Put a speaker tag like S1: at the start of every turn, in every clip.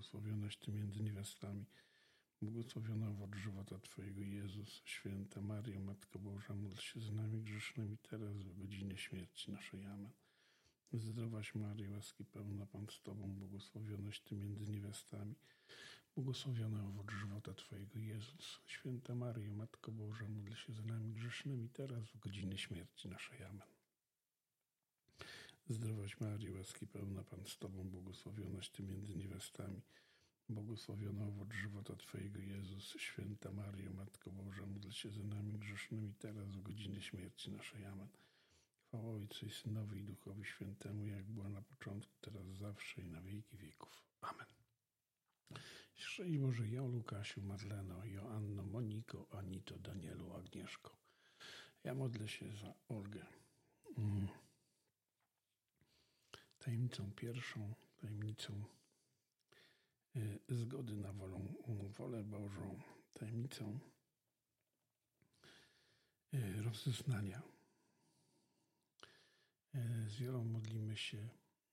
S1: błogosławionaś Ty między niewiastami, błogosławiony owoc żywota Twojego, Jezus. Święta Maryjo, Matko Boża, módl się za nami grzesznymi teraz, w godzinie śmierci naszej. Amen. Zdrowaś Maryjo, łaski pełna, Pan z Tobą, błogosławionaś Ty między niewiastami, błogosławiony owoc żywota Twojego, Jezus. Święta Maryjo, Matko Boża, módl się za nami grzesznymi teraz, w godzinie śmierci naszej. Amen. Zdrowaś Maryjo, łaski pełna, Pan z Tobą, błogosławionaś Ty między niewiastami, błogosławiony owoc żywota Twojego, Jezus. Święta Maryjo, Matko Boża, módl się za nami grzesznymi teraz, w godzinie śmierci naszej. Amen. Chwała Ojcu i Synowi i Duchowi Świętemu, jak była na początku, teraz, zawsze i na wieki wieków. Amen. Szczęść Boże, Jolu, Kasiu, Marleno, Joanno, Moniko, Anito, Danielu, Agnieszko. Ja modlę się za Olgę. Tajemnicą pierwszą, tajemnicą zgody na wolę Bożą, tajemnicą rozeznania. Z Wiolą modlimy się.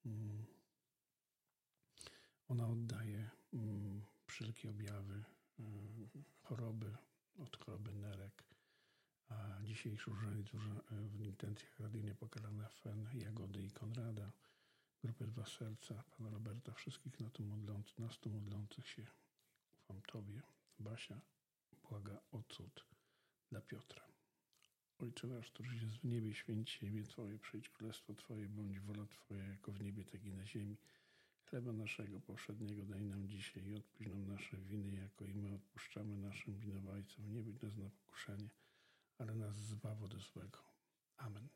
S1: Ona oddaje wszelkie objawy choroby, od choroby nerek, a dzisiejszy różaniec w intencjach Radyjnie Pokalane Fen, Jagody i Konrada, grupy Dwa Serca, Pana Roberta, wszystkich na to modlących się. Ufam Tobie. Basia błaga o cud dla Piotra. Ojcze nasz, któryś jest w niebie, święć się imię Twoje, przyjdź królestwo Twoje, bądź wola Twoja, jako w niebie, tak i na ziemi. Chleba naszego powszedniego daj nam dzisiaj i odpuść nam nasze winy, jako i my odpuszczamy naszym winowajcom. Nie budź nas na pokuszenie, ale nas zbaw od złego. Amen.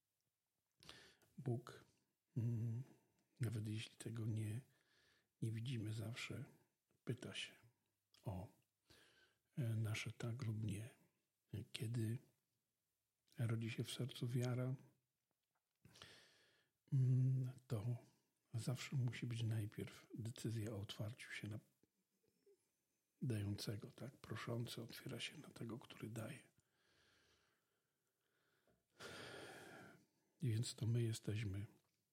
S1: Bóg, nawet jeśli tego nie widzimy, zawsze pyta się o nasze tak lub nie. Kiedy rodzi się w sercu wiara, to zawsze musi być najpierw decyzja o otwarciu się na dającego, tak? Proszący otwiera się na tego, który daje. I więc to my jesteśmy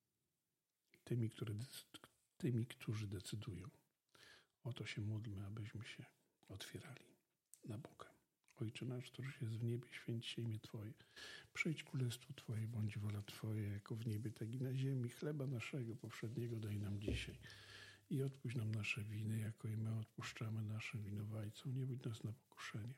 S1: tymi, którzy decydują. O to się módlmy, abyśmy się otwierali na Boga. Ojcze nasz, któryś jest w niebie, święć się imię Twoje. Przyjdź królestwo Twoje, bądź wola Twoja, jako w niebie, tak i na ziemi. Chleba naszego powszedniego daj nam dzisiaj. I odpuść nam nasze winy, jako i my odpuszczamy naszym winowajcom. Nie budź nas na pokuszenie,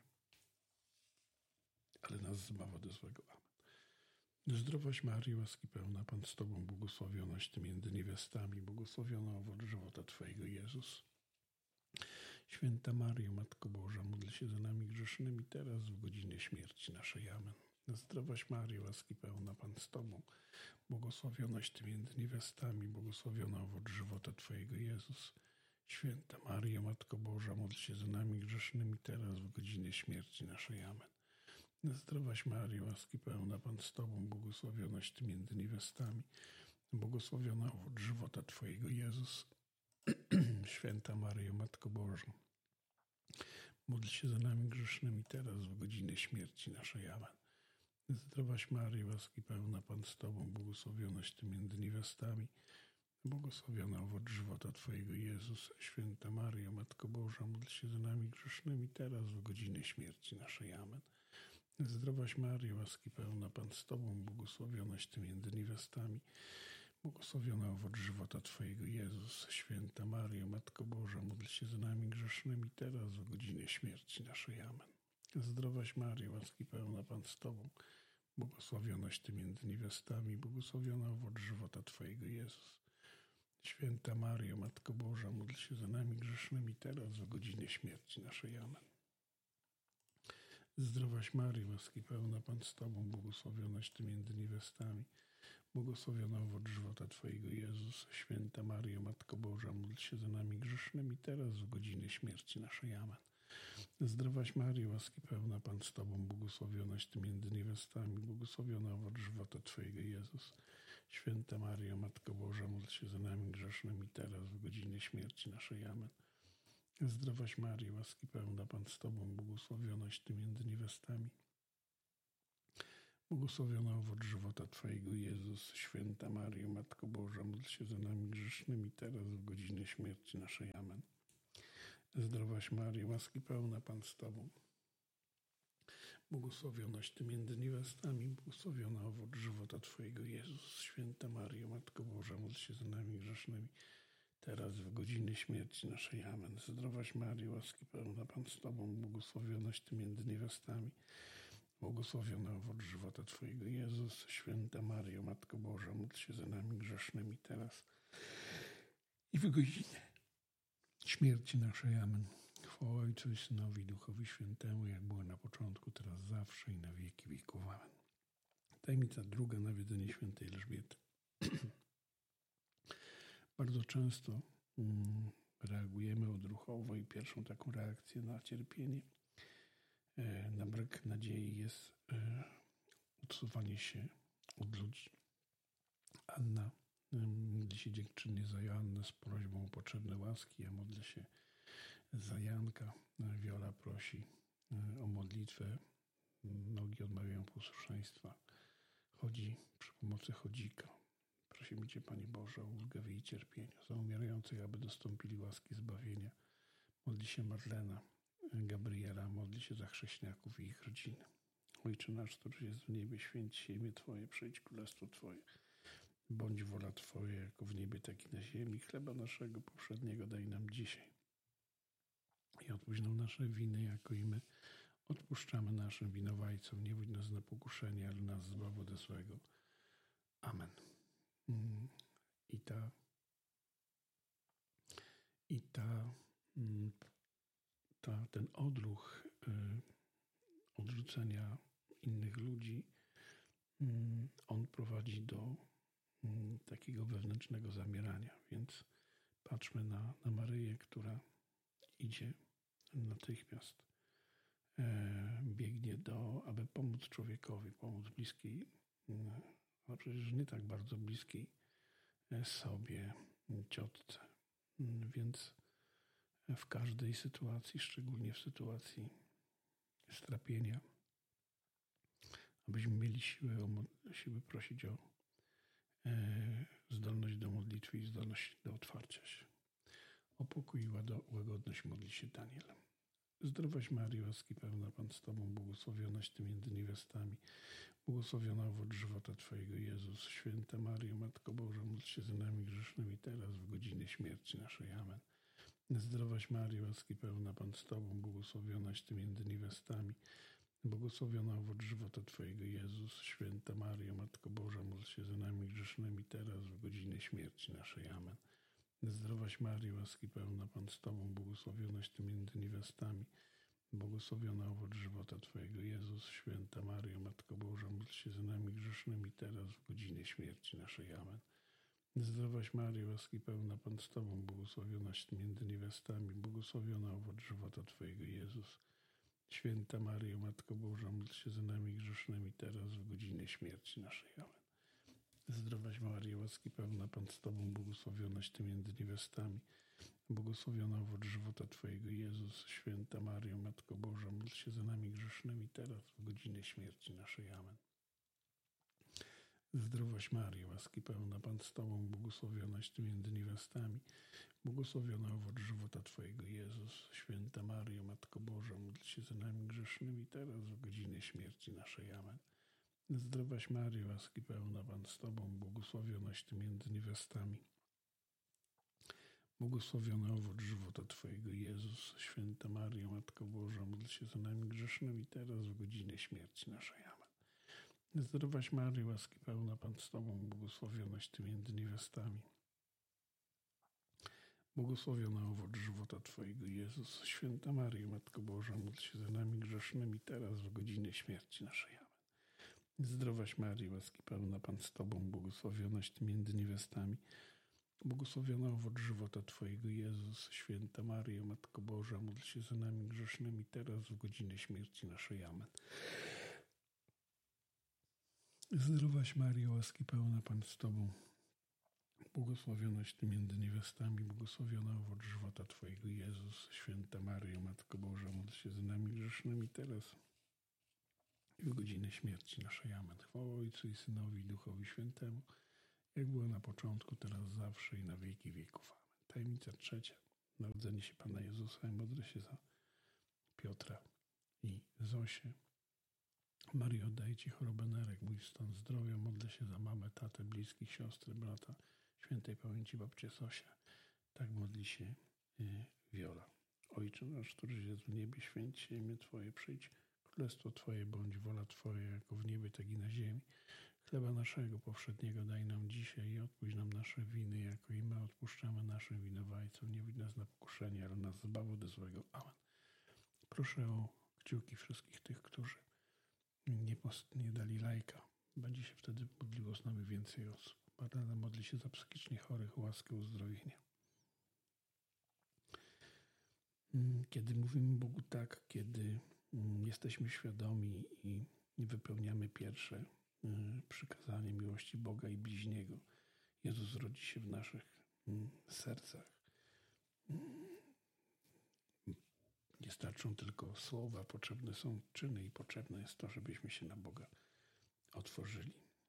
S1: ale nas zbaw od złego. Amen. Zdrowaś Maryjo, łaski pełna, Pan z Tobą, błogosławionaś Ty między niewiastami, błogosławiona owoc żywota Twojego, Jezus. Święta Maryjo, Matko Boża, módl się za nami grzesznymi teraz, w godzinie śmierci naszej. Amen. Zdrowaś Maryjo, łaski pełna, Pan z Tobą, błogosławionaś Ty między niewiastami, błogosławiona owoc żywota Twojego, Jezus. Święta Maryjo, Matko Boża, módl się za nami grzesznymi teraz, w godzinie śmierci naszej. Amen. Zdrowaś Maryjo, łaski pełna, Pan z Tobą, błogosławionaś Ty między niewiastami, błogosławiona owoc żywota Twojego, Jezus. Święta Maryjo, Matko Boża, módl się za nami grzesznymi teraz, w godzinie śmierci naszej. Amen. Zdrowaś Maryjo, łaski pełna, Pan z Tobą, błogosławionaś Ty między niewiastami, błogosławiona owoc żywota Twojego, Jezus. Święta Maryjo, Matko Boża, módl się za nami grzesznymi teraz, w godzinie śmierci naszej. Amen. Zdrowaś Maryjo, łaski pełna, Pan z Tobą, błogosławionaś Ty między niewiastami, błogosławiona owoc żywota Twojego, Jezus. Święta Maryjo, Matko Boża, módl się za nami grzesznymi teraz, w godzinie śmierci naszej. Amen. Zdrowaś Maryjo, łaski pełna, Pan z Tobą, błogosławionaś Ty między niewiastami, błogosławiona owoc żywota Twojego, Jezus. Święta Maryjo, Matko Boża, módl się za nami grzesznymi teraz, w godzinie śmierci naszej. Amen. Zdrowaś Maryjo, łaski pełna, Pan z Tobą, błogosławionaś Ty między niewiastami, błogosławiona owoc żywota Twojego, Jezus. Święta Maryjo, Matko Boża, módl się za nami grzesznymi teraz, w godzinie śmierci naszej. Amen. Zdrowaś Maryjo, łaski pełna, Pan z Tobą, błogosławionaś Ty między niewiastami, błogosławiona owoc żywota Twojego, Jezus. Święta Maryjo, Matko Boża, módl się za nami grzesznymi teraz, w godzinie śmierci naszej. Amen. Zdrowaś Maryjo, łaski pełna, Pan z Tobą, błogosławionaś Ty między niewiastami, Błogosławiona owoc żywota Twojego, Jezus. Święta Maryjo, Matko Boża, módl się za nami grzesznymi, teraz w godzinę śmierci naszej. Amen. Zdrowaś Maryjo, łaski pełna, Pan z Tobą. Błogosławionaś Ty między niewiastami, błogosławiona owoc żywota Twojego, Jezus. Święta Maryjo, Matko Boża, módl się za nami grzesznymi, teraz w godzinę śmierci naszej. Amen. Zdrowaś Maryjo, łaski pełna, Pan z Tobą, błogosławionaś Ty między niewiastami, błogosławiona owoc żywota Twojego, Jezus. Święta Maryjo, Matko Boża, módl się za nami grzesznymi, teraz i w godzinę śmierci naszej. Amen. Chwała Ojcu i Synowi i Duchowi Świętemu, jak było na początku, teraz zawsze i na wieki wieków. Amen. Tajemnica druga, nawiedzenie świętej Elżbiety. Bardzo często reagujemy odruchowo i pierwszą taką reakcję na cierpienie, na brak nadziei jest odsuwanie się od ludzi. Anna modli się dziękczynnie za Joannę z prośbą o potrzebne łaski. Ja modlę się za Janka. Wiola prosi o modlitwę. Nogi odmawiają posłuszeństwa. Chodzi przy pomocy chodzika. Prosimy Cię, Panie Boże, o ulgę w jej cierpieniu. Za umierających, aby dostąpili łaski zbawienia. Modli się Marlena. Gabriela modli się za chrześcijaków i ich rodziny. Ojcze nasz, który jest w niebie, święć się imię Twoje, przyjdź królestwo Twoje. Bądź wola Twoja, jako w niebie, tak i na ziemi. Chleba naszego powszedniego daj nam dzisiaj. I odpuść nam nasze winy, jako i my odpuszczamy naszym winowajcom. Nie wódź nas na pokuszenie, ale nas zbaw ode złego. Amen. Ten odruch odrzucenia innych ludzi, on prowadzi do takiego wewnętrznego zamierania. Więc patrzmy na Maryję, która idzie natychmiast, biegnie aby pomóc człowiekowi, pomóc bliskiej, a przecież nie tak bardzo bliskiej sobie, ciotce. Więc w każdej sytuacji, szczególnie w sytuacji strapienia, abyśmy mieli siłę prosić o zdolność do modlitwy i zdolność do otwarcia się. O pokój i łagodność modli się Daniel. Zdrowaś Maryjo, łaski pełna, Pan z Tobą, błogosławionaś Ty między niewiastami, błogosławiona owoc żywota Twojego, Jezus. Święta Maryjo, Matko Boża, módl się za nami grzesznymi, teraz w godzinę śmierci naszej. Amen. Zdrowaś Maryjo, łaski pełna, Pan z Tobą, błogosławionaś Ty między niewiastami, błogosławiona owoc żywota Twojego, Jezus. Święta Maryjo, Matko Boża, módl się za nami grzesznymi, teraz w godzinę śmierci naszej. Amen. Zdrowaś Maryjo, łaski pełna, Pan z Tobą, błogosławionaś Ty między niewiastami, błogosławiona owoc żywota Twojego, Jezus. Święta Maryjo, Matko Boża, módl się za nami grzesznymi, teraz w godzinę śmierci naszej. Amen. Zdrowaś Maryjo, łaski pełna, Pan z Tobą, błogosławionaś Ty między niewiastami, błogosławiona owoc żywota Twojego, Jezus. Święta Maryjo, Matko Boża, módl się za nami grzesznymi, teraz w godzinę śmierci naszej. Amen. Zdrowaś Maryjo, łaski pełna, Pan z Tobą, błogosławionaś Ty między niewiastami, błogosławiona owoc żywota Twojego, Jezus. Święta Maryjo, Matko Boża, módl się za nami grzesznymi, teraz w godzinę śmierci naszej. Amen. Zdrowaś Maryjo, łaski pełna, Pan z Tobą, błogosławionaś Ty między niewiastami, błogosławiona owoc żywota Twojego, Jezus. Święta Maryjo, Matko Boża, módl się za nami grzesznymi, teraz w godzinę śmierci naszej. Amen. Zdrowaś Maryjo, łaski pełna, Pan z Tobą, błogosławionaś Ty między niewiastami, błogosławiona owoc żywota Twojego, Jezus. Święta Maryjo, Matko Boża, módl się za nami grzesznymi, teraz w godzinę śmierci naszej. Amen. Zdrowaś Maryjo, łaski pełna, Pan z Tobą, błogosławionaś Ty między niewiastami, błogosławiona owoc żywota Twojego, Jezus. Święta Maryjo, Matko Boża, módl się za nami grzesznymi, teraz w godzinę śmierci naszej. Amen. Zdrowaś Maryjo, łaski pełna, Pan z Tobą, błogosławionaś Ty między niewiastami, błogosławiona owoc żywota Twojego, Jezus. Święta Maryjo, Matko Boża, módl się za nami grzesznymi, teraz w godzinę śmierci naszej. Amen. Zdrowaś Maryjo, łaski pełna, Pan z Tobą, błogosławionaś Ty między niewiastami, błogosławiona owoc żywota Twojego, Jezus. Święta Maryjo, Matko Boża, módl się za nami grzesznymi, teraz i w godzinę śmierci naszej. Amen. Chwała Ojcu i Synowi i Duchowi Świętemu, jak było na początku, teraz, zawsze i na wieki wieków. Amen. Tajemnica trzecia. Narodzenie się Pana Jezusa. Modlę się za Piotra i Zosię. Mario, oddaję Ci chorobę nerek, mój stan zdrowia. Modlę się za mamę, tatę, bliskich, siostry, brata, świętej pamięci babcię Zosię. Tak modli się Wiola. Ojcze nasz, któryś jest w niebie, święć się imię Twoje, przyjdź królestwo Twoje, bądź wola Twoja, jako w niebie, tak i na ziemi. Chleba naszego powszedniego daj nam dzisiaj i odpuść nam nasze winy, jako i my odpuszczamy naszym winowajcom. Nie widź nas na pokuszenie, ale nas zbaw od złego. Amen. Proszę o kciuki wszystkich tych, którzy nie dali lajka. Będzie się wtedy modliło z nami więcej osób. Marlena modli się za psychicznie chorych o łaskę uzdrowienia. Kiedy mówimy Bogu tak, kiedy jesteśmy świadomi i wypełniamy pierwsze przykazanie miłości Boga i bliźniego, Jezus rodzi się w naszych sercach. Nie starczą tylko słowa, potrzebne są czyny i potrzebne jest to, żebyśmy się na Boga otworzyli.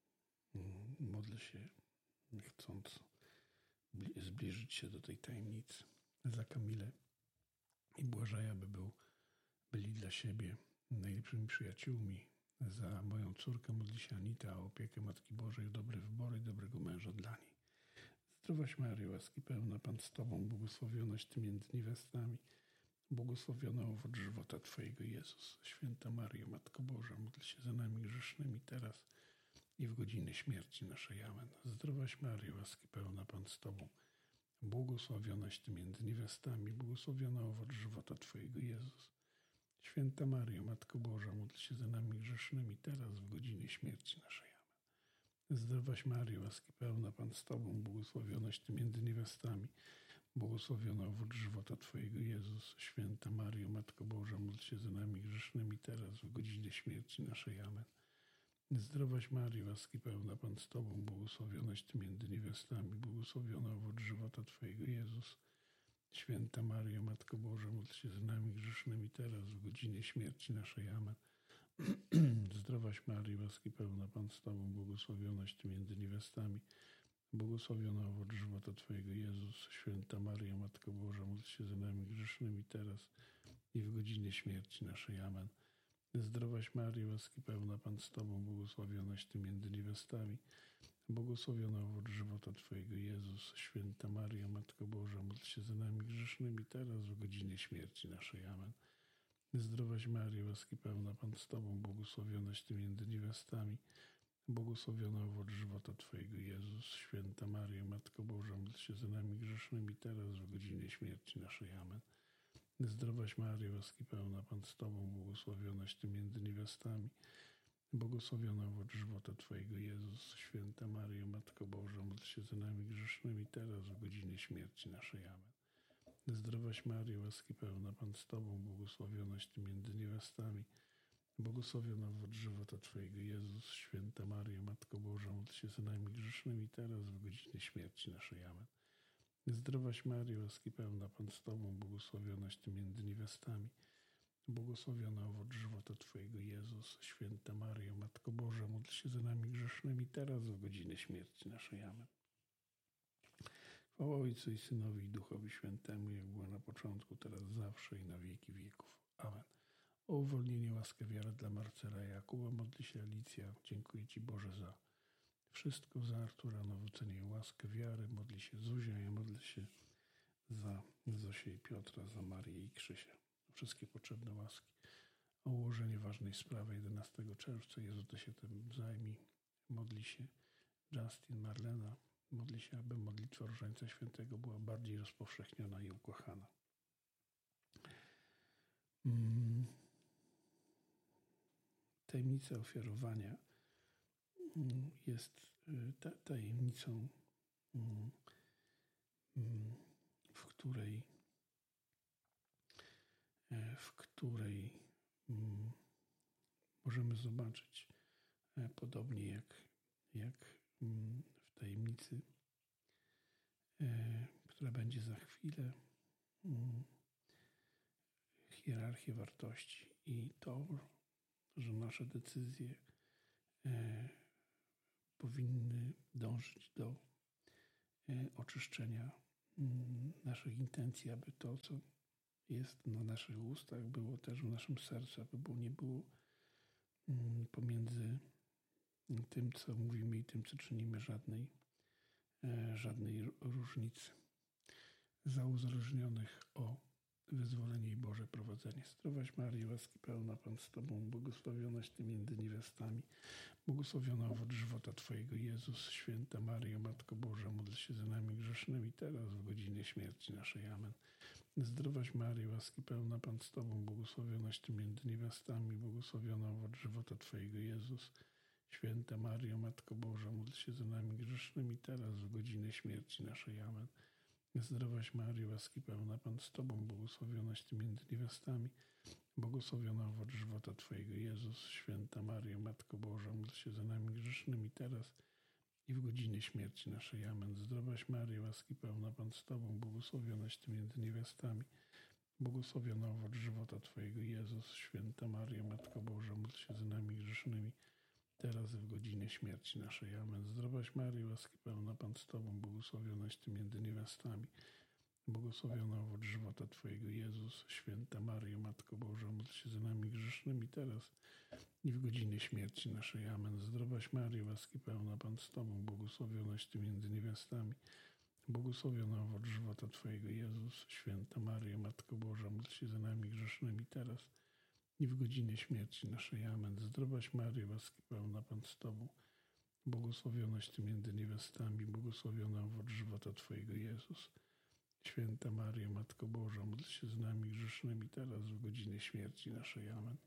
S1: Modlę się, chcąc zbliżyć się do tej tajemnicy, za Kamilę i Błażeja, by byli dla siebie najlepszymi przyjaciółmi. Za moją córkę modli się Anita o opiekę Matki Bożej, o dobre wybory i dobrego męża dla niej. Zdrowaś Maryjo, łaski pełna, Pan z Tobą, błogosławionaś Ty między niewiastami, błogosławiony owoc żywota Twojego, Jezus. Święta Maryjo, Matko Boża, módl się za nami grzesznymi teraz i w godzinę śmierci naszej. Amen. Zdrowaś Maryjo, łaski pełna, Pan z Tobą, błogosławionaś Ty między niewiastami, błogosławiony owoc żywota Twojego, Jezus. Święta Maryjo, Matko Boża, módl się za nami grzesznymi teraz w godzinie śmierci naszej. Amen. Zdrowaś Maryjo, łaski pełna, Pan z Tobą, błogosławionaś Ty między niewiastami, błogosławiony owoc żywota Twojego, Jezus. Święta Maryjo, Matko Boża, módl się za nami grzesznymi teraz w godzinie śmierci naszej. Amen. Zdrowaś Maryjo, łaski pełna, Pan z Tobą, błogosławionaś Ty między niewiastami, błogosławiony owoc żywota Twojego, Jezus. Święta Maryjo, Matko Boża, módl się za nami grzesznymi teraz w godzinie śmierci naszej. Amen. Zdrowaś Maryjo, łaski pełna, Pan z Tobą, błogosławionaś Ty między niewiastami, błogosławiony owoc żywota Twojego, Jezus. Święta Maryjo, Matko Boża, módl się za nami grzesznymi teraz i w godzinie śmierci naszej. Amen. Zdrowaś Maryjo, łaski pełna, Pan z Tobą, błogosławionaś Ty między niewiastami, błogosławiony owoc żywota Twojego, Jezus. Święta Maryjo, Matko Boża, módl się za nami grzesznymi teraz w godzinie śmierci naszej. Amen. Zdrowaś Maryjo, łaski pełna, Pan z Tobą, błogosławionaś Ty między niewiastami, błogosławiony owoc żywota Twojego, Jezus. Święta Maryjo, Matko Boża, módl się za nami grzesznymi teraz w godzinie śmierci naszej. Amen. Zdrowaś Maryjo, łaski pełna, Pan z Tobą, błogosławionaś Ty między niewiastami, błogosławiony owoc żywota Twojego, Jezus. Święta Maryjo, Matko Boża, módl się za nami grzesznymi teraz w godzinie śmierci naszej. Amen. Zdrowaś Maryjo, łaski pełna, Pan z Tobą, błogosławionaś Ty między niewiastami, błogosławiony owoc żywota Twojego, Jezus. Święta Maryjo, Matko Boża, módl się za nami grzesznymi teraz w godzinie śmierci naszej. Amen. Zdrowaś Maryjo, łaski pełna, Pan z Tobą, błogosławionaś Ty między niewiastami, błogosławiony owoc żywota Twojego, Jezus. Święta Maryjo, Matko Boża, módl się za nami grzesznymi teraz w godzinie śmierci naszej. Amen. Chwała Ojcu i Synowi i Duchowi Świętemu, jak było na początku, teraz, zawsze i na wieki wieków. Amen. O uwolnienie, łaskę, wiarę dla Marcela i Jakuba modli się Alicja. Dziękuję Ci, Boże, za wszystko, za Artura, nawrócenie i łaskę wiary. Modli się Zuzia, ja modlę się za Zosię i Piotra, za Marię i Krzysię. Wszystkie potrzebne łaski. O ułożenie ważnej sprawy 11 czerwca. Jezu, Ty się tym zajmij. Modli się Justin, Marlena. Modli się, aby modlitwa Różańca Świętego była bardziej rozpowszechniona i ukochana. Tajemnica ofiarowania jest tajemnicą, w której możemy zobaczyć, podobnie jak w tajemnicy, która będzie za chwilę, hierarchię wartości i to, że nasze decyzje powinny dążyć do oczyszczenia naszych intencji, aby to, co jest na naszych ustach, było też w naszym sercu, aby nie było pomiędzy tym, co mówimy i tym, co czynimy, żadnej różnicy. Zauzależnionych o wyzwolenie i Boże prowadzenie. Zdrowaś Maryjo, łaski pełna, Pan z Tobą, błogosławionaś Ty między niewiastami, błogosławiona owoc żywota Twojego, Jezus. Święta Maryjo, Matko Boża, módl się za nami grzesznymi, teraz w godzinie śmierci naszej. Amen. Zdrowaś Maryjo, łaski pełna, Pan z Tobą, błogosławionaś Ty między niewiastami, błogosławiona owoc żywota Twojego, Jezus. Święta Maryjo, Matko Boża, módl się za nami grzesznymi, teraz w godzinę śmierci naszej. Amen. Zdrowaś Maryjo, łaski pełna, Pan z Tobą, błogosławionaś Ty między niewiastami, błogosławiona owoc żywota Twojego, Jezus. Święta Maryjo, Matko Boża, módl się za nami grzesznymi, teraz i w godzinie śmierci naszej. Amen. Zdrowaś Maryjo, łaski pełna, Pan z Tobą, błogosławionaś Ty między niewiastami, błogosławiona owoc żywota Twojego, Jezus. Święta Maryjo, Matko Boża, módl się za nami grzesznymi, teraz i w godzinie śmierci naszej. Amen. Zdrowaś Maryjo, łaski pełna, Pan z Tobą, błogosławionaś Ty między niewiastami, błogosławiona owoc żywota Twojego, Jezus. Święta Maryjo, Matko Boża, módl się za nami grzesznymi, teraz i w godzinie śmierci naszej. Amen. Zdrowaś Maryjo, łaski pełna, Pan z Tobą, błogosławionaś Ty między niewiastami, błogosławiona owoc żywota Twojego, Jezus. Święta Maryjo, Matko Boża, módl się za nami grzesznymi, teraz i w godzinie śmierci naszej. Amen. Zdrowaś Maryjo, łaski pełna, Pan z Tobą, błogosławionaś Ty między niewiastami, błogosławiona owoc żywota Twojego, Jezus. Święta Maryjo, Matko Boża, módl się z nami grzesznymi, teraz w godzinie śmierci naszej. Amen.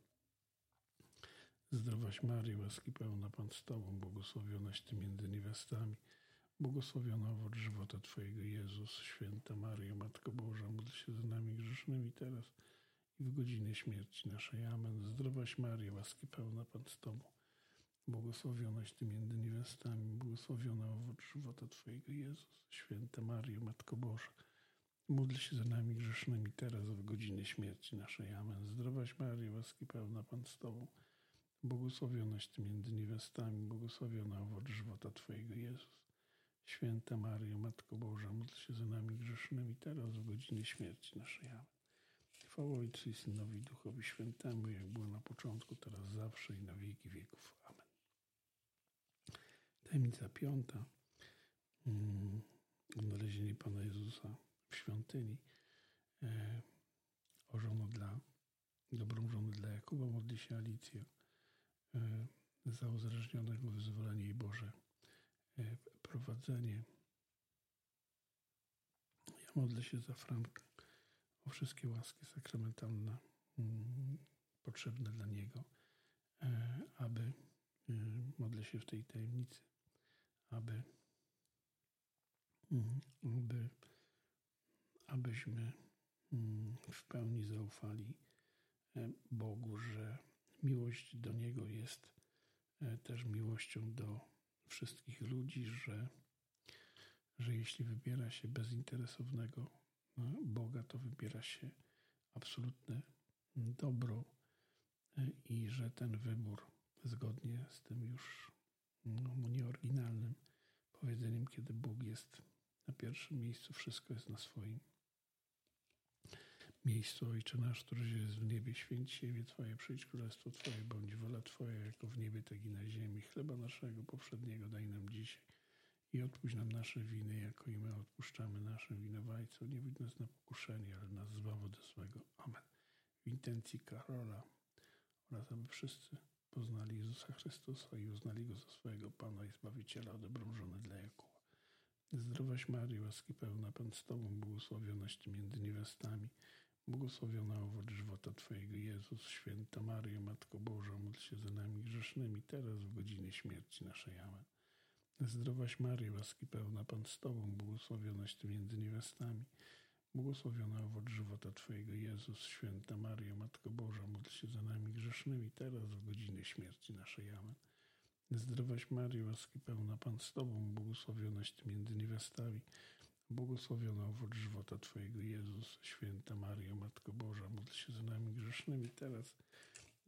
S1: Zdrowaś Maryjo, łaski pełna, Pan z Tobą, błogosławionaś Ty między niewiastami, błogosławiona owoc żywota Twojego, Jezus. Święta Maryjo, Matko Boża, módl się za nami grzesznymi, teraz i w godzinie śmierci naszej. Amen. Zdrowaś Maryjo, łaski pełna, Pan z Tobą, błogosławionaś Ty między niewiastami, błogosławiona owoc żywota Twojego, Jezus. Święta Maryjo, Matko Boża, módl się za nami grzesznymi, teraz w godzinie śmierci naszej. Amen. Zdrowaś Maryjo, łaski pełna, Pan z Tobą, błogosławionaś Ty między niewiastami, błogosławiona owoc żywota Twojego, Jezus. Święta Maryjo, Matko Boża, módl się za nami grzesznymi, teraz w godzinie śmierci naszej. Amen. Chwała Ojcu i Synowi i Duchowi Świętemu, jak było na początku, teraz zawsze i na wieki wieków. Amen. Tajemnica 5. Odnalezienie Pana Jezusa w świątyni. Dobrą żonę dla Jakuba modli się Alicjo. Za uzależnionego wyzwolenie i Boże prowadzenie. Ja modlę się za Franka o wszystkie łaski sakramentalne potrzebne dla niego, modlę się w tej tajemnicy, abyśmy w pełni zaufali Bogu, że miłość do Niego jest też miłością do wszystkich ludzi, że jeśli wybiera się bezinteresownego Boga, to wybiera się absolutne dobro i że ten wybór, zgodnie z tym już nieoryginalnym powiedzeniem, kiedy Bóg jest na pierwszym miejscu, wszystko jest na swoim miejscu. Ojcze nasz, któryś jest w niebie, święć się imię Twoje, przyjdź królestwo Twoje, bądź wola Twoja, jako w niebie, tak i na ziemi. Chleba naszego poprzedniego daj nam dzisiaj i odpuść nam nasze winy, jako i my odpuszczamy naszym winowajcom. Nie wódź nas na pokuszenie, ale nas zbaw ode złego. Amen. W intencji Karola oraz aby wszyscy poznali Jezusa Chrystusa i uznali Go za swojego Pana i Zbawiciela, dobrą żonę dla Jakuba. Zdrowaś Maryjo, łaski pełna, Pan z Tobą, błogosławionaś Ty między niewiastami, błogosławiona owoc żywota Twojego, Jezus. Święta Maryjo, Matko Boża, módl się za nami grzesznymi, teraz w godzinie śmierci naszej. Amen. Zdrowaś Maryjo, łaski pełna, Pan z Tobą, błogosławionaś Ty między niewiastami, błogosławiona owoc żywota Twojego, Jezus. Święta Maryjo, Matko Boża, módl się za nami grzesznymi, teraz w godzinie śmierci naszej. Amen. Zdrowaś Maryjo, łaski pełna, Pan z Tobą, błogosławionaś Ty między niewiastami, błogosławiona owoc żywota Twojego, Jezus. Święta Maryjo, Matko Boża, módl się za nami grzesznymi, teraz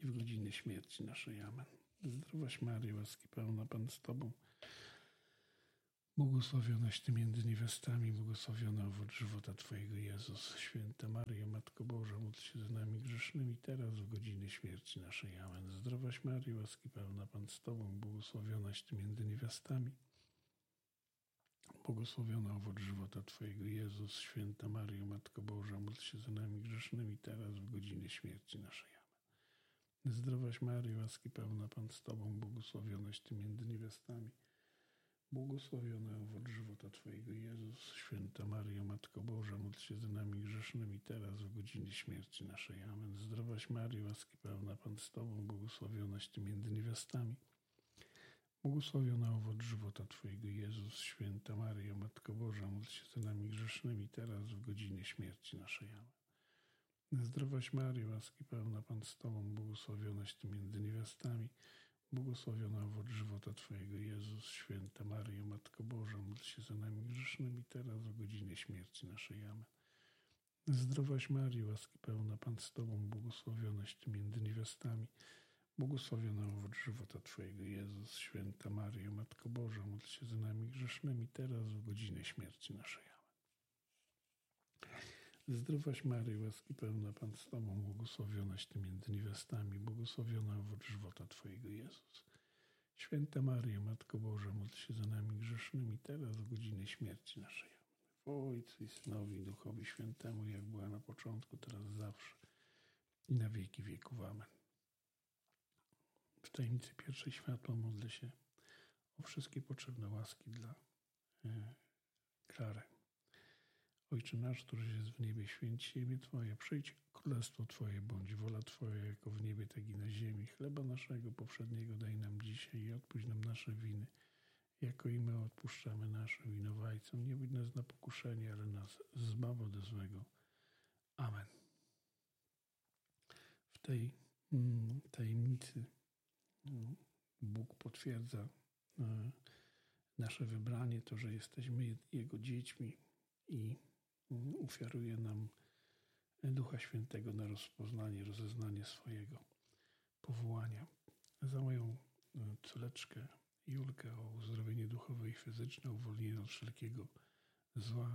S1: i w godzinę śmierci naszej. Amen. Zdrowaś Maryjo, łaski pełna, Pan z Tobą, błogosławionaś Ty między niewiastami, błogosławiony owoc żywota Twojego, Jezus. Święta Maryjo, Matko Boża, módl się za nami grzesznymi, teraz w godzinę śmierci naszej. Amen. Zdrowaś Maryjo, łaski pełna, Pan z Tobą, błogosławionaś Ty między niewiastami, błogosławiony owoc żywota Twojego, Jezus. Święta Maryjo, Matko Boża, módl się za nami grzesznymi, teraz w godzinę śmierci naszej. Amen. Zdrowaś Maryjo, łaski pełna, Pan z Tobą, błogosławionaś Ty między niewiastami, błogosławiony owoc żywota Twojego, Jezus. Święta Maryjo, Matko Boża, módl się za nami grzesznymi, teraz w godzinę śmierci naszej. Amen. Zdrowaś Maryjo, łaski pełna, Pan z Tobą, błogosławionaś Ty między niewiastami, błogosławiony owoc żywota Twojego, Jezus. Święta Maryjo, Matko Boża, módl się za nami grzesznymi, teraz w godzinę śmierci naszej. Amen. Zdrowaś Maryjo, łaski pełna, Pan z Tobą, błogosławionaś Ty między niewiastami, błogosławiony owoc żywota Twojego, Jezus. Święta Maryjo, Matko Boża, módl się za nami grzesznymi, teraz w godzinę śmierci naszej. Amen. Zdrowaś Maryjo, łaski pełna, Pan z Tobą, błogosławionaś Ty między niewiastami, błogosławiony owoc żywota Twojego, Jezus. Święta Maryjo, Matko Boża, módl się za nami grzesznymi, teraz w godzinę śmierci naszej. Amen. Zdrowaś Maryjo, łaski pełna, Pan z Tobą, błogosławionaś Ty między niewiastami, błogosławiony owoc żywota Twojego, Jezus. Święta Maryjo, Matko Boża, módl się za nami grzesznymi, teraz w godzinę śmierci naszej. Amen. W Ojcu i Synowi i Duchowi Świętemu, jak była na początku, teraz zawsze i na wieki wieków. Amen. W tajemnicy pierwszej światła módlę się o wszystkie potrzebne łaski dla Klary. Ojcze nasz, któryś jest w niebie, święć się imię Twoje, przyjdź królestwo Twoje, bądź wola Twoja, jako w niebie, tak i na ziemi. Chleba naszego powszedniego daj nam dzisiaj i odpuść nam nasze winy, jako i my odpuszczamy naszym winowajcom. Nie budź nas na pokuszenie, ale nas zbaw ode złego. Amen. W tej tajemnicy Bóg potwierdza nasze wybranie, to, że jesteśmy Jego dziećmi i ofiaruje nam Ducha Świętego na rozpoznanie, rozeznanie swojego powołania. Za moją córeczkę Julkę o uzdrowienie duchowe i fizyczne, uwolnienie od wszelkiego zła.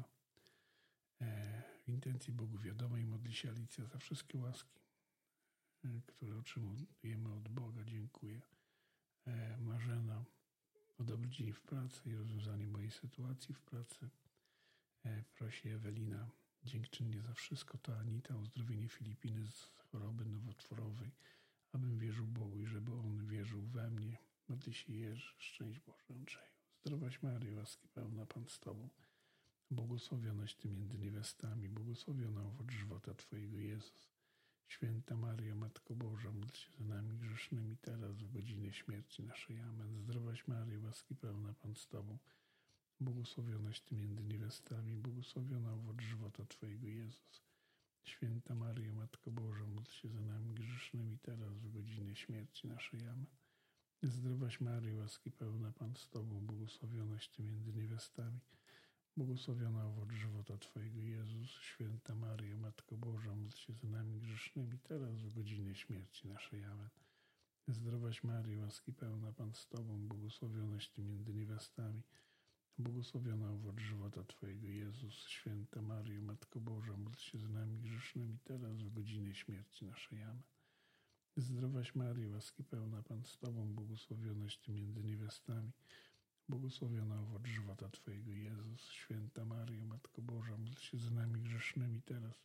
S1: W intencji Bogu wiadomej modli się Alicja za wszystkie łaski, które otrzymujemy od Boga. Dziękuję. Marzena o dobry dzień w pracy i rozwiązanie mojej sytuacji w pracy. Prosi Ewelina dziękczynnie za wszystko. To Anita o uzdrowienie Filipiny z choroby nowotworowej, abym wierzył Bogu i żeby On wierzył we mnie. Modli się Jerzy, szczęść Boże, Andrzeju. Zdrowaś Maryjo, łaski pełna, Pan z Tobą, błogosławionaś Ty między niewiastami, błogosławiony owoc żywota Twojego, Jezus. Święta Maryjo, Matko Boża, módl się za nami grzesznymi, teraz w godzinę śmierci naszej. Amen. Zdrowaś Maryjo, łaski pełna, Pan z Tobą, błogosławionaś Ty między niewiastami, błogosławiony owoc żywota Twojego, Jezus. Święta Maryjo, Matko Boża, módl się za nami grzesznymi, teraz w godzinę śmierci naszej. Amen. Zdrowaś Maryjo, łaski pełna, Pan z Tobą, błogosławionaś Ty między niewiastami, błogosławiony owoc żywota Twojego, Jezus. Święta Maryjo, Matko Boża, módl się za nami grzesznymi, teraz w godzinę śmierci naszej. Amen. Zdrowaś Maryjo, łaski pełna, Pan z Tobą, błogosławionaś Ty między niewiastami, błogosławiony owoc żywota Twojego, Jezus. Święta Maryjo, Matko Boża, módl się za nami grzesznymi, teraz w godzinę śmierci naszej. Amen. Zdrowaś Maryjo, łaski pełna, Pan z Tobą, błogosławionaś Ty między niewiastami, błogosławiony owoc żywota Twojego, Jezus. Święta Maryjo, Matko Boża, módl się za nami grzesznymi, teraz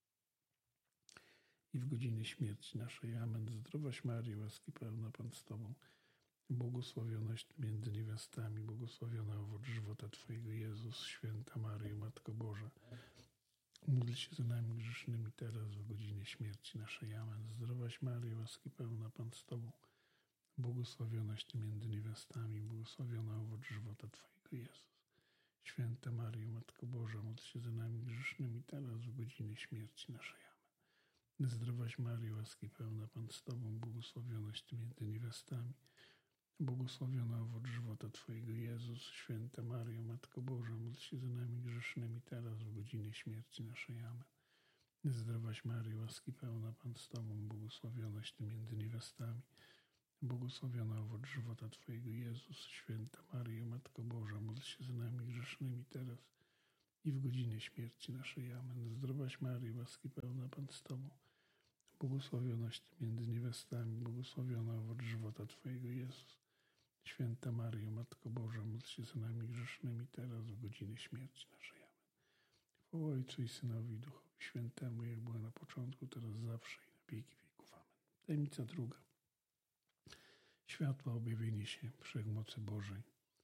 S1: i w godzinę śmierci naszej. Amen. Zdrowaś Maryjo, łaski pełna, Pan z Tobą, błogosławionaś Ty między niewiastami, błogosławiony owoc żywota Twojego, Jezus. Święta Maryjo, Matko Boża, módl się za nami grzesznymi, teraz w godzinę śmierci naszej. Amen. Zdrowaś Maryjo, łaski pełna, Pan z Tobą, błogosławionaś Ty między niewiastami, błogosławiony owoc żywota Twojego, Jezus. Święta Maryjo, Matko Boża, módl się za nami grzesznymi, teraz w godzinę śmierci naszej. Amen. Zdrowaś Maryjo, łaski pełna, Pan z Tobą, błogosławionaś Ty między niewiastami, błogosławiony owoc żywota Twojego, Jezus. Święta Maryjo, Matko Boża, módl się za nami grzesznymi, teraz w godzinę śmierci naszej. Amen. Zdrowaś Maryjo, łaski pełna, Pan z Tobą, błogosławionaś Ty między niewiastami, błogosławiony owoc żywota Twojego, Jezus. Święta Maryjo, Matko Boża, módl się za nami grzesznymi teraz i w godzinie śmierci naszej. Amen. Zdrowaś Maryjo, łaski pełna, Pan z Tobą, błogosławionaś Ty między niewiastami, błogosławiony owoc żywota Twojego, Jezus. Święta Maryjo, Matko Boża, módl się za nami grzesznymi teraz w godzinie śmierci naszej. Amen. Chwała Ojcu i Synowi i Duchowi Świętemu, jak było na początku, teraz zawsze i na wieki wieków. Amen. Tajemnica druga. Światła objawienie się Wszechmocy Bożej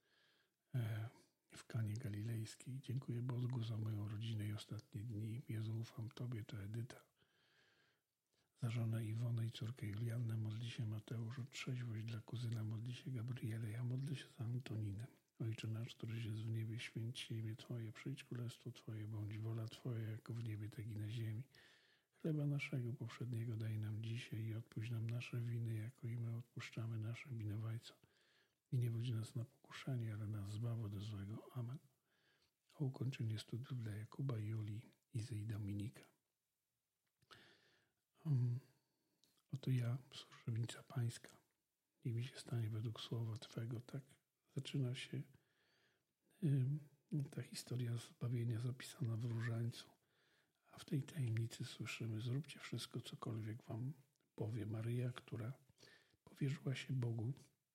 S1: w Kanie Galilejskiej. Dziękuję Bogu za moją rodzinę i ostatnie dni. Jezu, ufam Tobie, to Edyta. Za żonę Iwonę i córkę Juliannę modli się Mateusz. O trzeźwość dla kuzyna modli się Gabriele. Ja modlę się za Antoninę. Ojcze nasz, któryś jest w niebie, święć się imię Twoje. Przyjdź królestwo Twoje, bądź wola Twoja, jako w niebie, tak i na ziemi. Chleba naszego powszedniego daj nam dzisiaj i odpuść nam nasze winy, jako i my odpuszczamy naszym winowajcom. I nie wódź nas na pokuszenie, ale nas zbaw ode złego. Amen. O ukończenie studiów dla Jakuba, Julii, Izy i Dominika. Oto ja, służebnica Pańska. Niech mi się stanie według słowa Twego. Tak zaczyna się ta historia zbawienia zapisana w Różańcu. A w tej tajemnicy słyszymy: zróbcie wszystko, cokolwiek Wam powie Maryja, która powierzyła się Bogu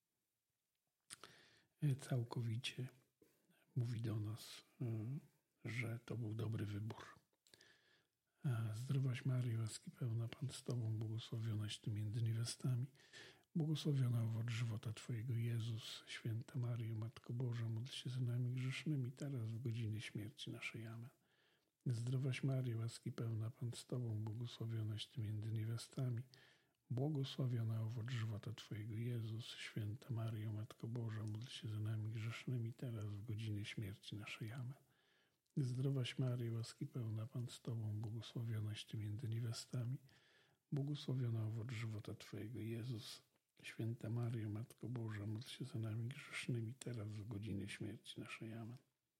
S1: całkowicie. Mówi do nas, że to był dobry wybór. Zdrowaś Maryjo, łaski pełna, Pan z Tobą, błogosławionaś Ty między niewiastami, błogosławiona owoc żywota Twojego, Jezus. Święta Maryjo, Matko Boża, módl się za nami grzesznymi, teraz w godzinie śmierci naszej. Amen. Zdrowaś Maryjo, łaski pełna, Pan z Tobą, błogosławionaś Ty między niewiastami, błogosławiona owoc żywota Twojego, Jezus. Święta Maryjo, Matko Boża, módl się za nami grzesznymi, teraz w godzinie śmierci naszej. Amen. Zdrowaś Maryjo, łaski pełna, Pan z Tobą, błogosławionaś Ty między niewiastami, błogosławiona owoc żywota Twojego, Jezus. Święta Maryjo, Matko Boża, módl się za nami grzesznymi, teraz w godzinie śmierci naszej. Amen.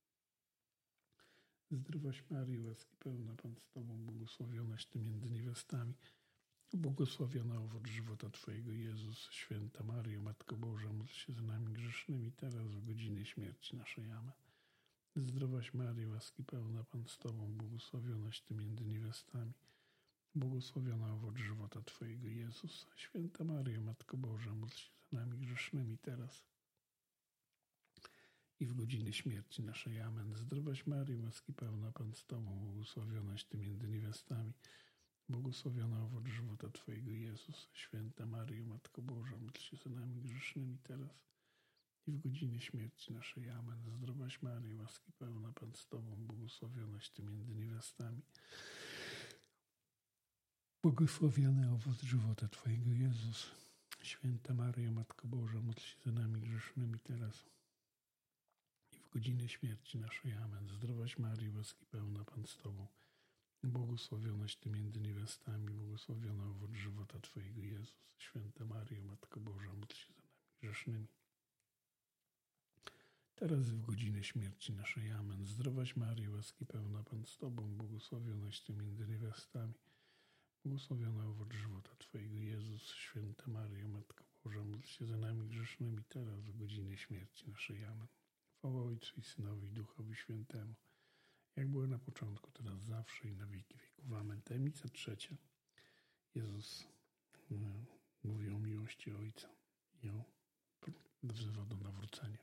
S1: Zdrowaś Maryjo, łaski pełna, Pan z Tobą, błogosławionaś Ty między niewiastami, błogosławiona owoc żywota Twojego, Jezus. Święta Maryjo, Matko Boża, módl się za nami grzesznymi, teraz w godzinie śmierci naszej. Amen. Zdrowaś Maryjo, łaski pełna, Pan z Tobą, błogosławionaś Ty między niewiastami, błogosławiona owoc żywota Twojego, Jezus. Święta Maryjo, Matko Boża, módl się za nami grzesznymi, teraz i w godzinie śmierci naszej. Amen. Zdrowaś Maryjo, łaski pełna, Pan z Tobą, błogosławionaś Ty między niewiastami, błogosławiona owoc żywota Twojego, Jezus. Święta Maryjo, Matko Boża, módl się za nami grzesznymi, teraz i w godzinie śmierci naszej. Amen. Zdrowaś Maryjo, łaski pełna, Pan z Tobą, błogosławionaś Ty między niewiastami, błogosławiony owoc żywota Twojego, Jezus. Święta Maryjo, Matko Boża, módl się za nami grzesznymi, teraz i w godzinę śmierci naszej. Amen. Zdrowaś Maryjo, łaski pełna, Pan z Tobą, błogosławionaś Ty między niewiastami, błogosławiona owoc żywota Twojego, Jezus. Święta Maryjo, Matko Boża, módl się za nami grzesznymi, teraz i w godzinę śmierci naszej. Amen. Zdrowaś Maryjo, łaski pełna, Pan z Tobą, błogosławionaś Ty między niewiastami, błogosławiona owoc żywota Twojego, Jezus. Święta Maryjo, Matko Boża, módl się za nami grzesznymi, teraz w godzinie śmierci naszej. Amen. Chwała Ojcu i Synowi i Duchowi Świętemu, jak było na początku, teraz zawsze i na wieki wieków. Amen. Tajemnica trzecia. Jezus mówi o miłości Ojca i wzywa do nawrócenia.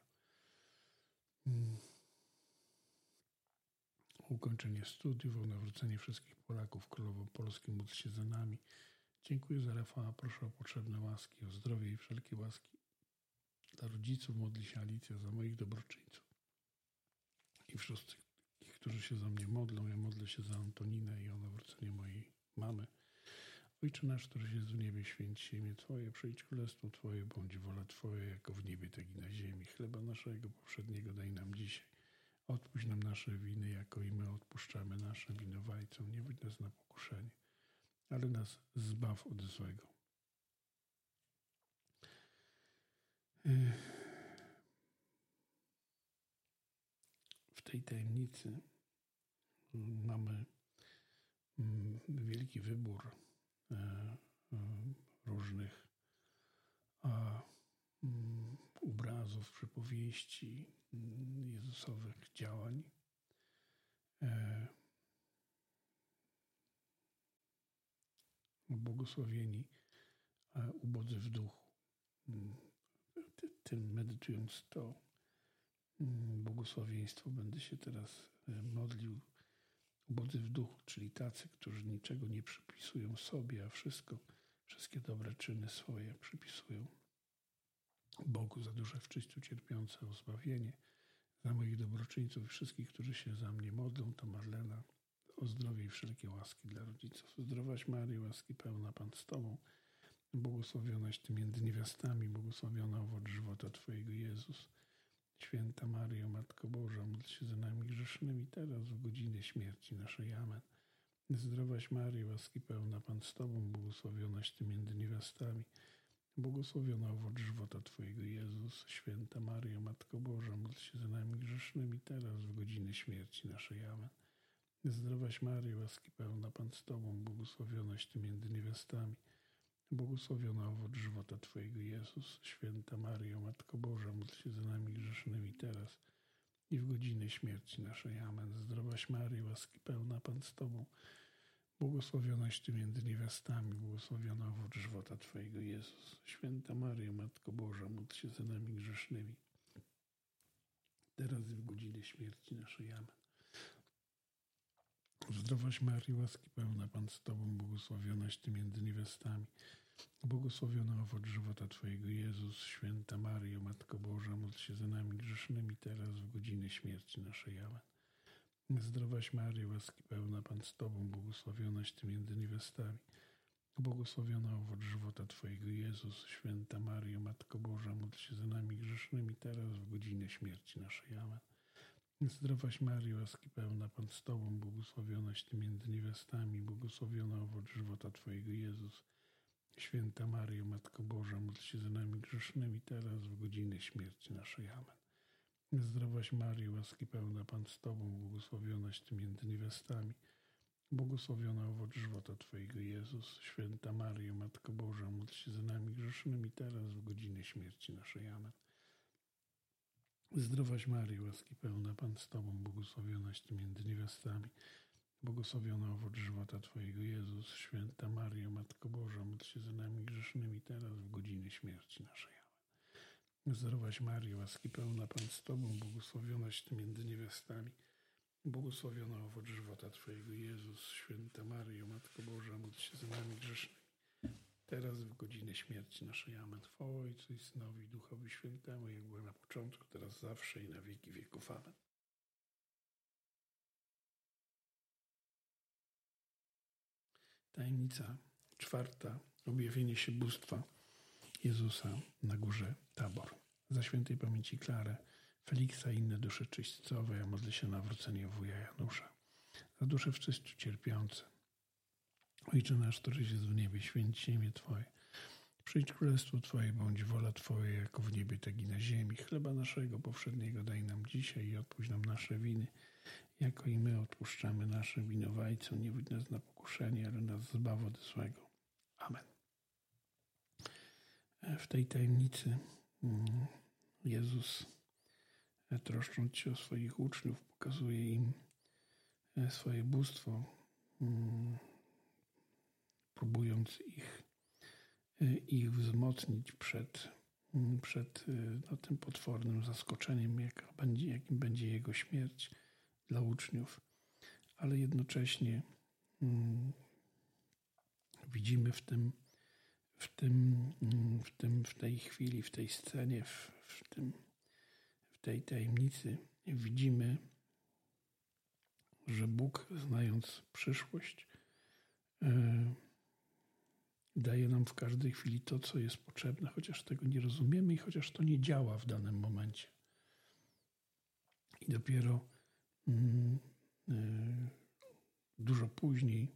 S1: Ukończenie studiów, o nawrócenie wszystkich Polaków, Królowo Polskie, módl się za nami. Dziękuję za Rafała, proszę o potrzebne łaski, o zdrowie i wszelkie łaski. Dla rodziców modli się Alicja, za moich dobroczyńców i wszyscy, którzy się za mnie modlą. Ja modlę się za Antoninę i o nawrócenie mojej mamy. Ojcze nasz, któryś jest w niebie, święć się imię Twoje, przyjdź królestwo Twoje, bądź wola Twoja, jako w niebie, tak i na ziemi. Chleba naszego powszedniego daj nam dzisiaj. Odpuść nam nasze winy, jako i my odpuszczamy naszym winowajcom. Nie wódź nas na pokuszenie, ale nas zbaw od złego. W tej tajemnicy mamy wielki wybór różnych obrazów, przypowieści, Jezusowych działań. Błogosławieni ubodzy w duchu. Tym medytując to błogosławieństwo będę się teraz modlił. Ubodzy w duchu, czyli tacy, którzy niczego nie przypisują sobie, a wszystkie dobre czyny swoje przypisują Bogu za dusze w czyściu cierpiące o zbawienie, za moich dobroczyńców i wszystkich, którzy się za mnie modlą, to Marlena, o zdrowie i wszelkie łaski dla rodziców. Zdrowaś Maryjo, łaski pełna, Pan z Tobą, błogosławionaś Ty między niewiastami, błogosławiona owoc żywota Twojego, Jezus. Święta Maryjo, Matko Boża, módl się za nami grzesznymi, teraz w godzinę śmierci naszej. Amen. Zdrowaś Maryjo, łaski pełna, Pan z Tobą, błogosławionaś Ty między niewiastami, błogosławiona owoc żywota Twojego, Jezus. Święta Maryjo, Matko Boża, módl się za nami grzesznymi, teraz w godzinę śmierci naszej. Amen. Zdrowaś Maryjo, łaski pełna, Pan z Tobą, błogosławionaś Ty między niewiastami, błogosławiona owoc żywota Twojego, Jezus. Święta Maryjo, Matko Boża, módl się za nami grzesznymi teraz i w godzinę śmierci naszej. Amen. Zdrowaś Maryjo, łaski pełna, Pan z Tobą, błogosławionaś Ty między niewiastami, błogosławiona owoc żywota Twojego, Jezus. Święta Maryjo, Matko Boża, módl się za nami grzesznymi teraz i w godzinę śmierci naszej. Amen. Zdrowaś Maryjo, łaski pełna, Pan z Tobą, błogosławionaś Ty między niewiastami, błogosławiona owoc żywota Twojego, Jezus. Święta Maryjo, Matko Boża, módl się za nami grzesznymi teraz w godzinę śmierci naszej. Amen. Zdrowaś Maryjo, łaski pełna, Pan z Tobą, błogosławionaś Ty między niewiastami, błogosławiona owoc żywota Twojego, Jezus. Święta Maryjo, Matko Boża, módl się za nami grzesznymi teraz w godzinę śmierci naszej. Amen. Zdrowaś Maryjo, łaski pełna, Pan z Tobą, błogosławionaś Ty między niewiastami, błogosławiona owoc żywota Twojego, Jezus. Święta Maryjo, Matko Boża, módl się za nami grzesznymi teraz w godzinę śmierci naszej. Amen. Zdrowaś Maryjo, łaski pełna, Pan z Tobą, błogosławionaś Ty między niewiastami, błogosławiona owoc żywota Twojego, Jezus. Święta Maryjo, Matko Boża, módl się za nami grzesznymi teraz w godzinę śmierci naszej. Amen. Zdrowaś Maryjo, łaski pełna, Pan z Tobą, błogosławionaś Ty między niewiastami, błogosławiona owoc żywota Twojego, Jezus. Święta Maryjo, Matko Boża, módl się za nami grzesznymi teraz w godzinę śmierci naszej. Amen. Zdrowaś Maryjo, łaski pełna, Pan z Tobą, błogosławionaś Ty między niewiastami, błogosławiona owoc żywota Twojego, Jezus. Święta Maryjo, Matko Boża, módl się za nami grzesznymi teraz w godzinę śmierci naszej. Amen. Chwała Ojcu i Synowi i Duchowi Świętemu, jak było na początku, teraz zawsze i na wieki wieków. Amen. Tajemnica 4. Objawienie się bóstwa Jezusa na górze Tabor. Za świętej pamięci Klarę, Feliksa i inne dusze czyśćcowe, ja modlę się nawrócenie wuja Janusza. Za dusze w czyściu cierpiące. Ojcze nasz, któryś jest w niebie, święć się imię Twoje. Przyjdź królestwo Twoje, bądź wola Twoja, jako w niebie, tak i na ziemi. Chleba naszego powszedniego daj nam dzisiaj i odpuść nam nasze winy, jako i my odpuszczamy naszym winowajcom. Nie wódź nas na pokuszenie, ale nas zbaw od złego. Amen. W tej tajemnicy Jezus, troszcząc się o swoich uczniów, pokazuje im swoje bóstwo, próbując ich wzmocnić przed tym potwornym zaskoczeniem, jakim będzie Jego śmierć dla uczniów. Ale jednocześnie widzimy w tej chwili, w tej scenie, w tej tajemnicy widzimy, że Bóg, znając przyszłość, daje nam w każdej chwili to, co jest potrzebne, chociaż tego nie rozumiemy i chociaż to nie działa w danym momencie. I dopiero dużo później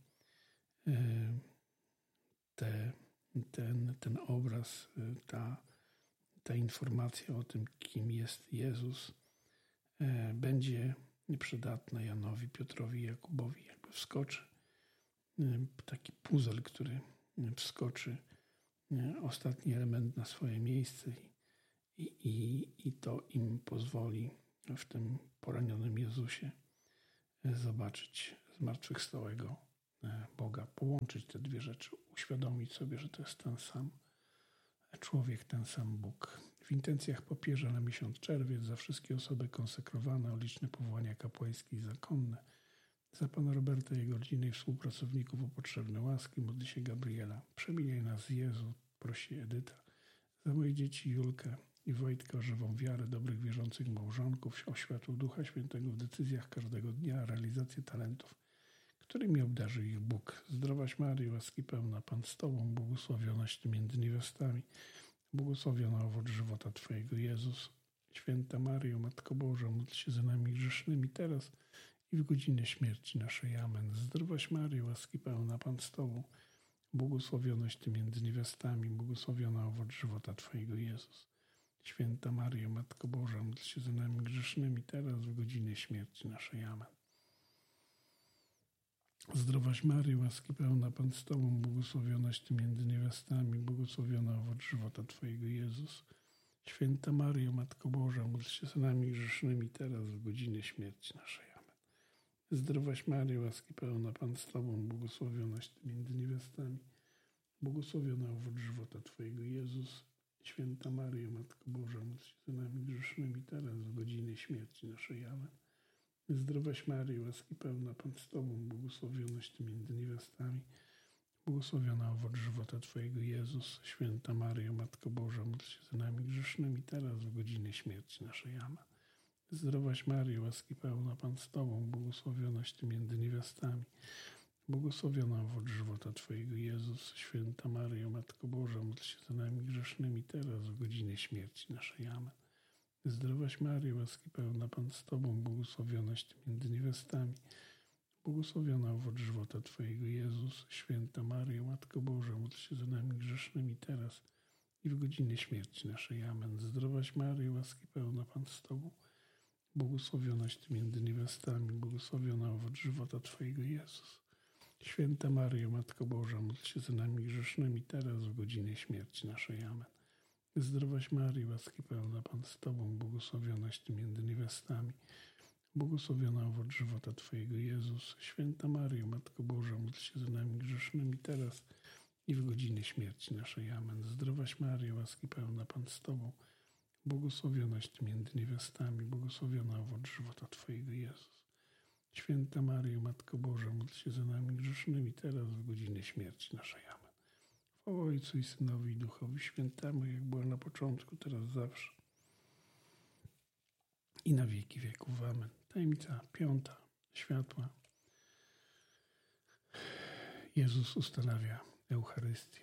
S1: ten obraz, ta informacja o tym, kim jest Jezus, będzie nieprzydatna Janowi, Piotrowi i Jakubowi. Jakby wskoczy taki puzzle, który wskoczy ostatni element na swoje miejsce i to im pozwoli w tym poranionym Jezusie zobaczyć zmartwychwstałego Boga, połączyć te dwie rzeczy, uświadomić sobie, że to jest ten sam człowiek, ten sam Bóg. W intencjach papieża na miesiąc czerwiec za wszystkie osoby konsekrowane o liczne powołania kapłańskie i zakonne, za pana Roberta i jego rodzinę i współpracowników o potrzebne łaski, modli się Gabriela. Przemieniaj nas, Jezu, prosi Edyta. Za moje dzieci Julkę i Wojtka o żywą wiarę, dobrych wierzących małżonków, o światło Ducha Świętego w decyzjach każdego dnia, realizację talentów, którymi obdarzył ich Bóg. Zdrowaś Maryjo, łaski pełna, Pan z Tobą, błogosławionaś Ty między niewiastami, błogosławiona owoc żywota Twojego, Jezus. Święta Maryjo, Matko Boża, módl się za nami grzesznymi teraz i w godzinę śmierci naszej. Amen. Zdrowaś Maryjo, łaski pełna, Pan z Tobą, błogosławionaś Ty między niewiastami, błogosławiona owoc żywota Twojego, Jezus. Święta Maryjo, Matko Boża, módl się za nami grzesznymi teraz w godzinę śmierci naszej. Amen. Zdrowaś Maryjo, łaski pełna, Pan z Tobą, błogosławionaś Ty między niewiastami, błogosławiona owoc żywota Twojego, Jezus. Święta Maryjo, Matko Boża, módl się za nami grzesznymi teraz w godzinę śmierci naszej. Amen. Zdrowaś Maryjo, łaski pełna, Pan z Tobą, błogosławionaś Ty między niewiastami, błogosławiona owoc żywota Twojego, Jezus. Święta Maryjo, Matko Boża, módl się za nami grzesznymi teraz w godzinę śmierci naszej. Amen. Zdrowaś Maryjo, łaski pełna, Pan z Tobą, błogosławionaś Ty między niewiastami, błogosławiona owoc żywota Twojego, Jezus. Święta Maryjo, Matko Boża, módl się za nami grzesznymi teraz w godzinę śmierci naszej. Amen. Zdrowaś Maryjo, łaski pełna, Pan z Tobą, błogosławionaś Ty między niewiastami, błogosławiona owoc żywota Twojego, Jezus. Święta Maryjo, Matko Boża, módl się za nami grzesznymi teraz w godzinę śmierci naszej. Amen. Zdrowaś Maryjo, łaski pełna, Pan z Tobą, błogosławionaś Ty między niewiastami, błogosławiona owoc żywota Twojego, Jezus. Święta Maryjo, Matko Boża, módl się za nami grzesznymi teraz i w godzinę śmierci naszej. Amen. Zdrowaś Maryjo, łaski pełna, Pan z Tobą, błogosławionaś Ty między niewiastami, błogosławiona owoc żywota Twojego, Jezus. Święta Maryjo, Matko Boża, módl się za nami grzesznymi teraz w godzinę śmierci naszej. Amen. Zdrowaś Maryjo, łaski pełna, Pan z Tobą, błogosławionaś Ty między niewiastami, błogosławiona owoc żywota Twojego, Jezus. Święta Maryjo, Matko Boża, módl się za nami grzesznymi teraz i w godzinę śmierci naszej. Amen. Zdrowaś Maryjo, łaski pełna, Pan z Tobą, błogosławionaś Ty między niewiastami, błogosławiona owoc żywota Twojego, Jezus. Święta Maryjo, Matko Boża, módl się za nami grzesznymi teraz w godzinę śmierci naszej. Amen. Chwała Ojcu i Synowi i Duchowi Świętemu, jak było na początku, teraz zawsze i na wieki wieków. Amen. Tajemnica 5. Światła. Jezus ustanawia Eucharystię.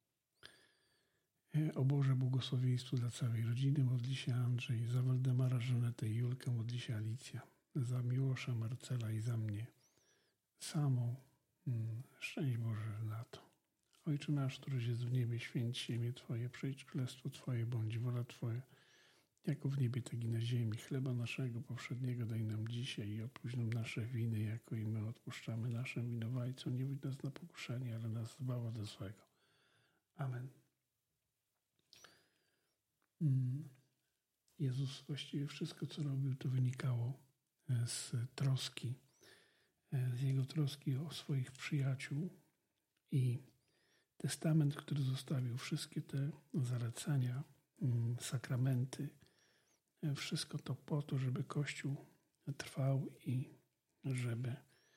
S1: O Boże, błogosławieństwo dla całej rodziny modli się Andrzej, za Waldemara, Żanetę i Julkę modli się Alicja, za Miłosza, Marcela i za mnie samą. Szczęść Boże na to. Ojcze nasz, któryś jest w niebie, święć się imię Twoje, przyjdź królestwo Twoje, bądź wola Twoja, jako w niebie, tak i na ziemi. Chleba naszego powszedniego daj nam dzisiaj i odpuść nam nasze winy, jako i my odpuszczamy naszym winowajcom. Nie wódź nas na pokuszenie, ale nas zbaw ode złego. Amen. Jezus właściwie wszystko, co robił, to wynikało z troski, z Jego troski o swoich przyjaciół i testament, który zostawił, wszystkie te zalecenia, sakramenty, wszystko to po to, żeby Kościół trwał i żeby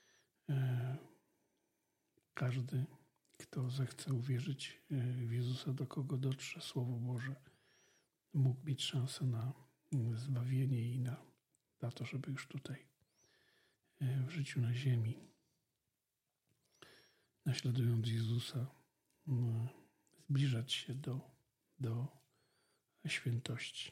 S1: każdy, kto zechce uwierzyć w Jezusa, do kogo dotrze Słowo Boże, mógł mieć szansę na zbawienie i na to, żeby już tutaj w życiu na ziemi, naśladując Jezusa, zbliżać się do świętości.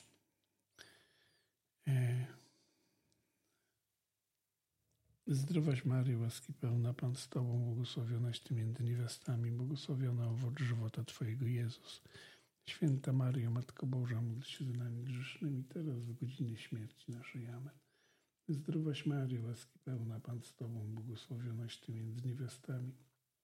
S1: Zdrowaś Maryjo, łaski pełna, Pan z Tobą, błogosławionaś Ty między niewiastami, błogosławiona owoc żywota Twojego, Jezus. Święta Maryjo, Matko Boża, módl się za nami grzesznymi, teraz w godzinie śmierci naszej. Amen. Zdrowaś Maryjo, łaski pełna, Pan z Tobą, błogosławionaś Ty między niewiastami,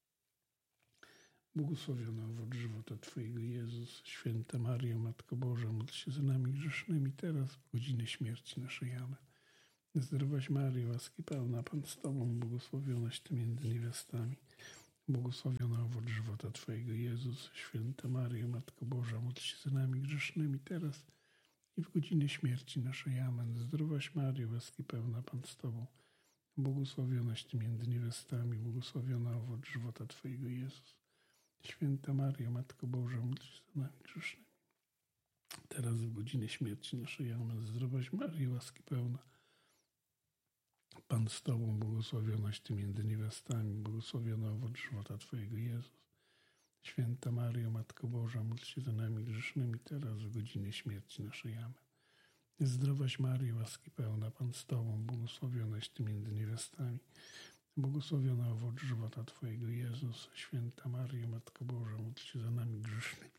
S1: Błogosławiona owoc żywota Twojego, Jezus. Święta Maryjo, Matko Boża, módl się za nami grzesznymi, teraz w godzinę śmierci naszej. Amen. Zdrowaś Maryjo, łaski pełna, Pan z Tobą, błogosławionaś Ty między niewiastami. Błogosławiona owoc żywota Twojego, Jezus. Święta Maryjo, Matko Boża, módl się za nami grzesznymi, teraz i w godzinę śmierci naszej. Amen. Zdrowaś Maryjo, łaski pełna, Pan z Tobą, błogosławionaś Ty między niewiastami, błogosławiona owoc żywota Twojego, Jezus. Święta Maryjo, Matko Boża, módl się za nami grzesznymi, teraz w godzinę śmierci naszej. Amen. Zdrowaś Maryjo, łaski pełna, Pan z Tobą, błogosławionaś Ty między niewiastami, błogosławiona owoc żywota Twojego, Jezus. Święta Maryjo, Matko Boża, módl się za nami grzesznymi, teraz w godzinę śmierci naszej. Amen. Zdrowaś Maryjo, łaski pełna, Pan z Tobą, błogosławionaś Ty między niewiastami, błogosławiona owoc żywota Twojego, Jezus. Święta Maryjo, Matko Boża, módl się za nami grzesznymi,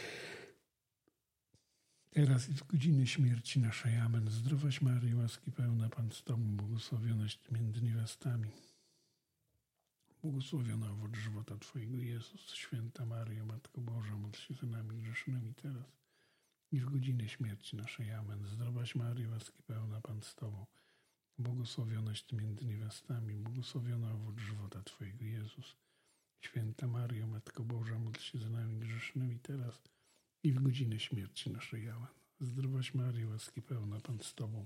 S1: teraz i w godzinę śmierci naszej. Amen. Zdrowaś Maryjo, łaski pełna, Pan z Tobą, błogosławionaś Ty między niewiastami, błogosławiona owoc żywota Twojego, Jezus. Święta Maryjo, Matko Boża, módl się za nami grzesznymi, teraz i w godzinę śmierci naszej. Amen. Zdrowaś Maryjo, łaski pełna, Pan z Tobą, błogosławionaś Ty między niewiastami, błogosławiona owoc żywota Twojego, Jezus. Święta Maryjo, Matko Boża, módl się za nami grzesznymi, teraz i w godzinę śmierci naszej. Amen. Zdrowaś Maryjo, łaski pełna, Pan z Tobą,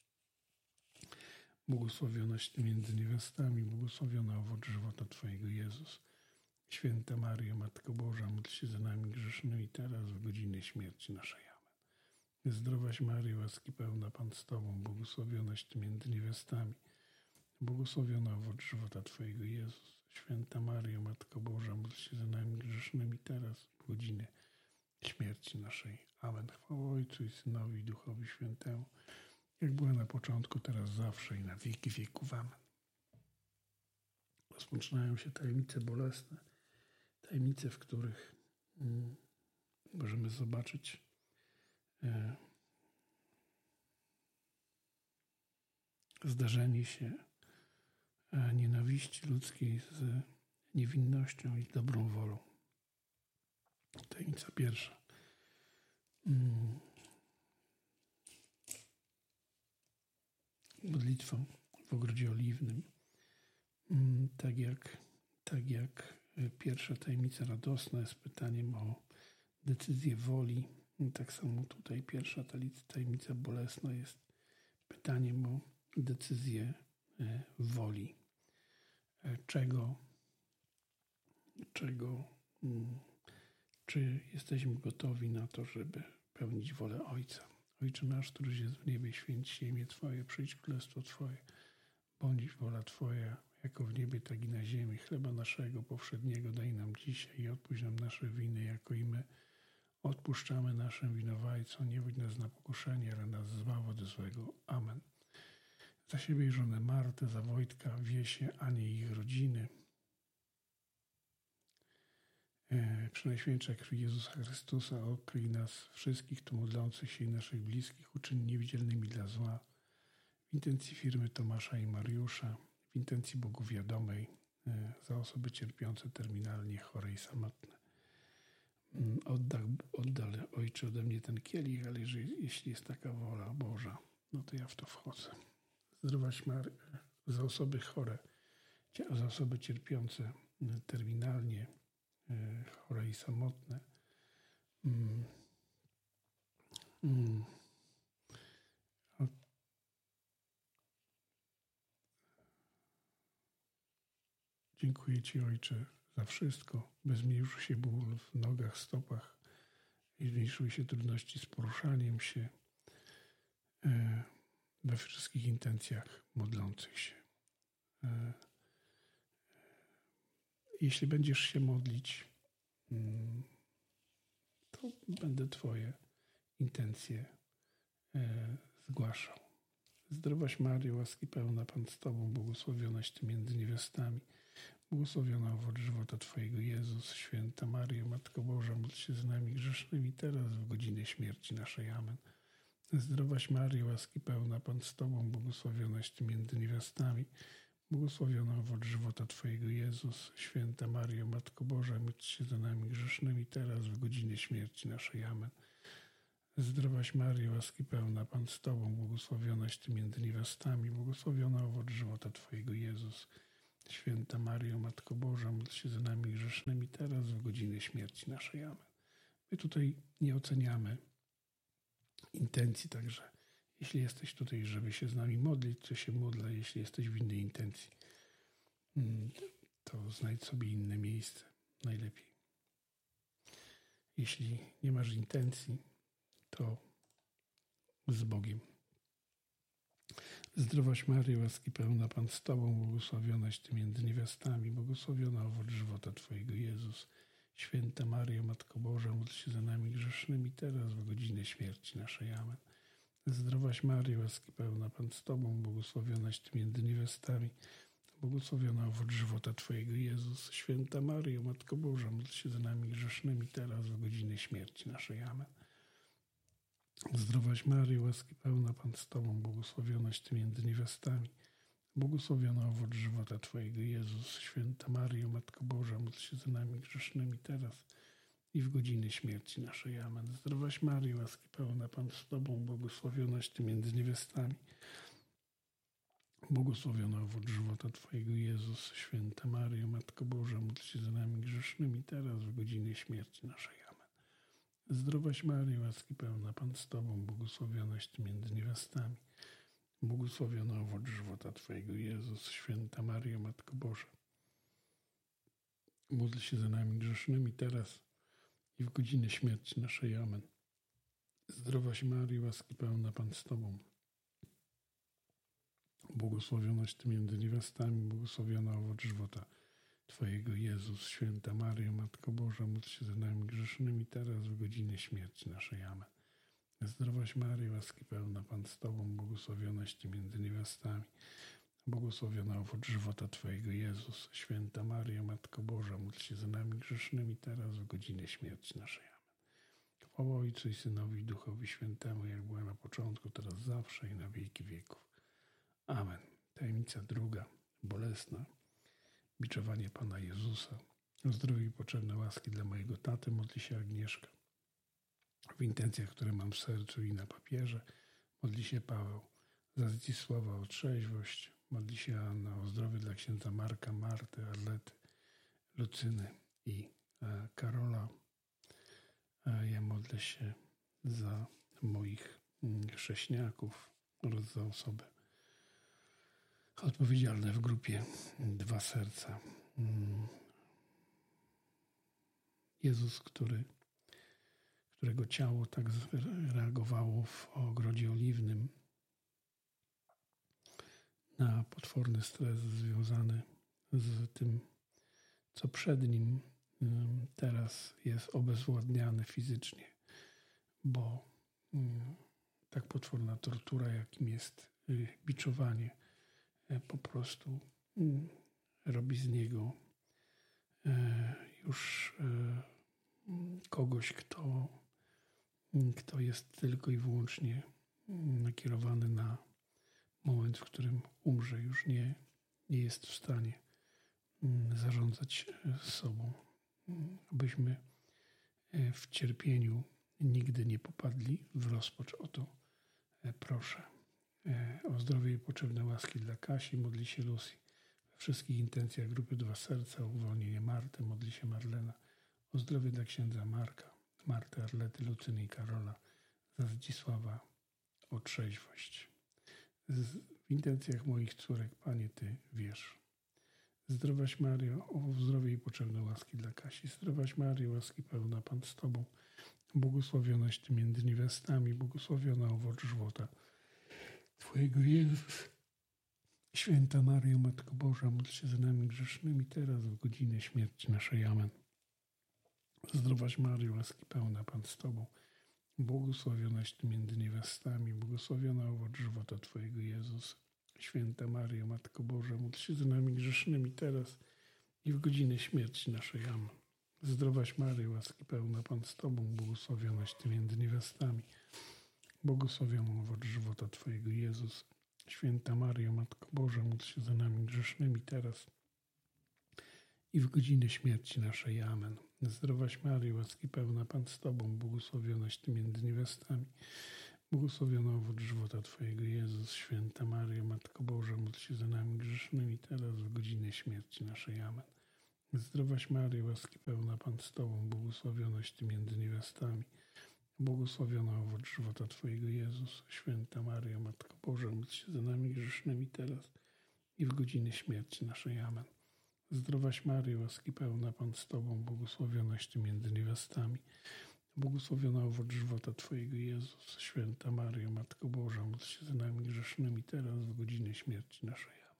S1: błogosławionaś Ty między niewiastami, błogosławiona owoc żywota Twojego, Jezus. Święta Maryjo, Matko Boża, módl się za nami grzesznymi, teraz w godzinę śmierci naszej. Amen. Zdrowaś Maryjo, łaski pełna, Pan z Tobą, błogosławionaś Ty między niewiastami, błogosławiona owoc żywota Twojego, Jezus. Święta Maryjo, Matko Boża, módl się za nami grzesznymi, teraz w godzinę śmierci naszej. Amen. Chwała Ojcu i Synowi i Duchowi Świętemu, jak była na początku, teraz, zawsze i na wieki wieków. Amen. Rozpoczynają się tajemnice bolesne, tajemnice, w których możemy zobaczyć zdarzenie się nienawiści ludzkiej z niewinnością i z dobrą wolą. Tajemnica pierwsza. Modlitwą w ogrodzie oliwnym. Tak jak pierwsza tajemnica radosna jest pytaniem o decyzję woli, tak samo tutaj pierwsza tajemnica bolesna jest pytaniem o decyzję woli. Czy jesteśmy gotowi na to, żeby pełnić wolę Ojca? Ojcze nasz, któryś jest w niebie, święć się imię Twoje, przyjdź królestwo Twoje, bądź wola Twoja, jako w niebie, tak i na ziemi. Chleba naszego powszedniego daj nam dzisiaj i odpuść nam nasze winy, jako i my odpuszczamy naszym winowajcom. Nie wódź nas na pokuszenie, ale nas zbaw od złego. Amen. Za siebie i żonę Martę, za Wojtka, Wiesię, Anię i ich rodziny. Przenajświętsza krwi Jezusa Chrystusa, okryj nas wszystkich tu modlących się i naszych bliskich, uczyń niewidzialnymi dla zła. W intencji firmy Tomasza i Mariusza, w intencji Bogu wiadomej, za osoby cierpiące terminalnie, chore i samotne. Oddal, Ojcze, ode mnie ten kielich, ale jeśli jest taka wola Boża, no to ja w to wchodzę. Zdrowaś Maryjo, za osoby chore, za osoby cierpiące terminalnie, chore i samotne. Dziękuję Ci, Ojcze, za wszystko. By zmniejszył się ból w nogach, stopach i zmniejszyły się trudności z poruszaniem się we wszystkich intencjach modlących się. Jeśli będziesz się modlić, to będę Twoje intencje zgłaszał. Zdrowaś Maryjo, łaski pełna, Pan z Tobą, błogosławionaś Ty między niewiastami, błogosławiona owoc żywota Twojego, Jezus. Święta Maryjo, Matko Boża, módl się z nami grzesznymi, teraz w godzinę śmierci naszej. Amen. Zdrowaś Maryjo, łaski pełna, Pan z Tobą, błogosławionaś Ty między niewiastami, Błogosławiona owoc żywota Twojego, Jezus. Święta Maryjo, Matko Boża, módl się za nami grzesznymi, teraz w godzinie śmierci naszej. Amen. Zdrowaś Maryjo, łaski pełna, Pan z Tobą, błogosławionaś Ty między niewiastami, błogosławiona owoc żywota Twojego, Jezus. Święta Maryjo, Matko Boża, módl się za nami grzesznymi, teraz w godzinie śmierci naszej. Amen. My tutaj nie oceniamy intencji, także jeśli jesteś tutaj, żeby się z nami modlić, to się modlę. Jeśli jesteś w innej intencji, to znajdź sobie inne miejsce, najlepiej. Jeśli nie masz intencji, to z Bogiem. Zdrowaś Maryjo, łaski pełna, Pan z Tobą, błogosławionaś Ty między niewiastami, błogosławiona owoc żywota Twojego, Jezus. Święta Maryjo, Matko Boża, módl się za nami grzesznymi, teraz w godzinę śmierci naszej. Amen. Zdrowaś Maryjo, łaski pełna, Pan z Tobą, błogosławionaś Ty między niewiastami, błogosławiona owoc żywota Twojego, Jezus. Święta Maryjo, Matko Boża, módl się za nami grzesznymi, teraz w godzinę śmierci naszej. Amen. Zdrowaś Maryjo, łaski pełna, Pan z Tobą, błogosławionaś Ty między niewiastami, błogosławiona owoc żywota Twojego, Jezus. Święta Maryjo, Matko Boża, módl się za nami grzesznymi, teraz i w godzinie śmierci naszej. Amen. Zdrowaś Maryjo, łaski pełna, Pan z Tobą, błogosławionaś Ty między niewiastami, błogosławiona owoc żywota Twojego, Jezus. Święta Maryjo, Matko Boża, módl się za nami grzesznymi, teraz w godzinie śmierci naszej. Amen. Zdrowaś Maryjo, łaski pełna, Pan z Tobą, błogosławionaś Ty między niewiastami, błogosławiona owoc żywota Twojego, Jezus. Święta Maryjo, Matko Boża, módl się za nami grzesznymi, teraz i w godzinę śmierci naszej. Amen. Zdrowaś Maryjo, łaski pełna, Pan z Tobą, błogosławionaś Ty między niewiastami, błogosławiona owoc żywota Twojego, Jezus. Święta Maryjo, Matko Boża, módl się za nami grzesznymi, teraz w godzinie śmierci naszej. Amen. Zdrowaś Maryjo, łaski pełna, Pan z Tobą, błogosławionaś Ty między niewiastami, błogosławiona owoc żywota Twojego, Jezus. Święta Maryjo, Matko Boża, módl się za nami grzesznymi, teraz w godzinę śmierci naszej. Amen. Chwała Ojcu i Synowi i Duchowi Świętemu, jak była na początku, teraz zawsze i na wieki wieków. Amen. Tajemnica druga, bolesna. Biczowanie Pana Jezusa. O zdrowie i potrzebne łaski dla mojego taty modli się Agnieszka. W intencjach, które mam w sercu i na papierze, modli się Paweł. Za Zdzisława o trzeźwość. Modli się Anna o zdrowie dla księdza Marka, Marty, Arlety, Lucyny i Karola. Ja modlę się za moich chrześniaków oraz za osoby odpowiedzialne w grupie Dwa Serca. Jezus, którego ciało tak reagowało w ogrodzie oliwnym na potworny stres związany z tym, co przed nim, teraz jest obezwładniany fizycznie, bo tak potworna tortura, jakim jest biczowanie, po prostu robi z niego już kogoś, kto jest tylko i wyłącznie nakierowany na moment, w którym umrze, już nie jest w stanie zarządzać sobą. Abyśmy w cierpieniu nigdy nie popadli w rozpacz. O to proszę. O zdrowie i potrzebne łaski dla Kasi modli się Lucy. We wszystkich intencjach grupy Dwa Serca, o uwolnienie Marty modli się Marlena. O zdrowie dla księdza Marka, Marty, Arlety, Lucyny i Karola. Za Zdzisława o trzeźwość. W intencjach moich córek, Panie, Ty wiesz. Zdrowaś Maryjo, o zdrowie i potrzebne łaski dla Kasi. Zdrowaś Maryjo, łaski pełna, Pan z Tobą. Błogosławionaś Ty między niewiastami, błogosławiona owoc żywota Twojego, Jezus. Święta Maryjo, Matko Boża, módl się za nami grzesznymi, teraz w godzinę śmierci naszej. Amen. Zdrowaś Maryjo, łaski pełna, Pan z Tobą. Błogosławionaś Ty między niewiastami, błogosławiona owoc żywota Twojego, Jezus. Święta Maryjo, Matko Boża, módl się za nami grzesznymi, teraz i w godzinę śmierci naszej. Amen. Zdrowaś Maryjo, łaski pełna, Pan z Tobą, błogosławionaś Ty między niewiastami, błogosławioną owoc żywota Twojego, Jezus. Święta Maryjo, Matko Boża, módl się za nami grzesznymi teraz i w godzinę śmierci naszej. Amen. Zdrowaś Maryjo, łaski pełna, Pan z Tobą, błogosławionaś Ty między niewiastami, błogosławiony owoc żywota Twojego, Jezus. Święta Maryjo, Matko Boża, módl się za nami grzesznymi teraz w godzinę śmierci naszej. Amen. Zdrowaś Maryjo, łaski pełna, Pan z Tobą, błogosławionaś Ty między niewiastami, błogosławiony owoc żywota Twojego, Jezus. Święta Maryjo, Matko Boża, módl się za nami grzesznymi teraz i w godzinę śmierci naszej. Amen. Zdrowaś Maryjo, łaski pełna, Pan z Tobą, błogosławionaś Ty między niewiastami, błogosławiony owoc żywota Twojego, Jezus. Święta Maryjo, Matko Boża, módl się za nami grzesznymi teraz w godzinę śmierci naszej. Amen.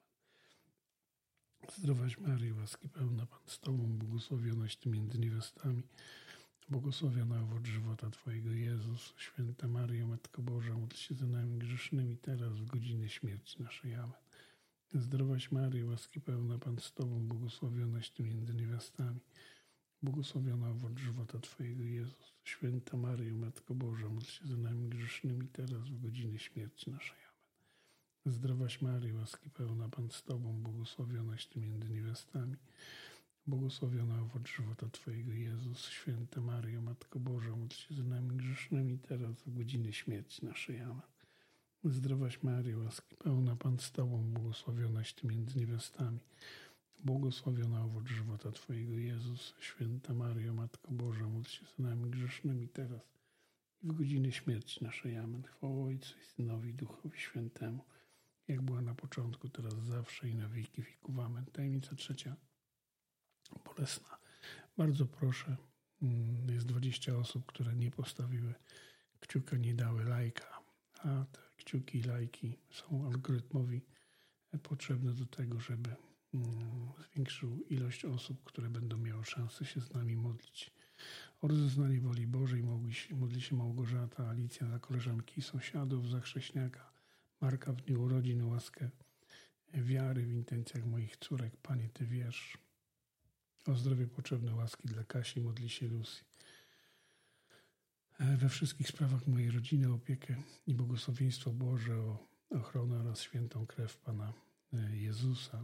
S1: Zdrowaś Maryjo, łaski pełna, Pan z Tobą, błogosławionaś Ty między niewiastami, błogosławiony owoc żywota Twojego, Jezus. Święta Maryjo, Matko Boża, módl się za nami grzesznymi teraz w godzinę śmierci naszej. Amen. Zdrowaś Maryjo, łaski pełna, Pan z Tobą, błogosławionaś Ty między niewiastami, błogosławiony owoc żywota Twojego, Jezus. Święta Maryjo, Matko Boża, módl się za nami grzesznymi teraz w godzinę śmierci naszej. Amen. Zdrowaś Maryjo, łaski pełna, Pan z Tobą, błogosławionaś Ty między niewiastami, błogosławiony owoc żywota Twojego, Jezus. Święta Maryjo, Matko Boża, módl się za nami grzesznymi teraz w godzinę śmierci naszej. Amen. Zdrowaś Maryjo, łaski pełna, Pan z Tobą, błogosławionaś Ty między niewiastami, błogosławiony owoc żywota Twojego, Jezus. Święta Maryjo, Matko Boża, módl się za nami grzesznymi teraz i w godzinę śmierci naszej. Amen. Chwała Ojcu i Synowi, i Duchowi Świętemu, jak była na początku, teraz, zawsze i na wieki wieków. Amen. Tajemnica trzecia, bolesna. Bardzo proszę, jest 20 osób, które nie postawiły kciuka, nie dały lajka, a te kciuki i lajki są algorytmowi potrzebne do tego, żeby zwiększył ilość osób, które będą miały szansę się z nami modlić o rozeznanie woli Bożej. Modli się Małgorzata, Alicja za koleżanki i sąsiadów, za chrześniaka Marka w dniu urodzin, o łaskę wiary w intencjach moich córek. Panie, Ty wiesz. O zdrowie potrzebne łaski dla Kasi, modli się Lucy. We wszystkich sprawach mojej rodziny, opiekę i błogosławieństwo Boże, o ochronę oraz świętą krew Pana Jezusa.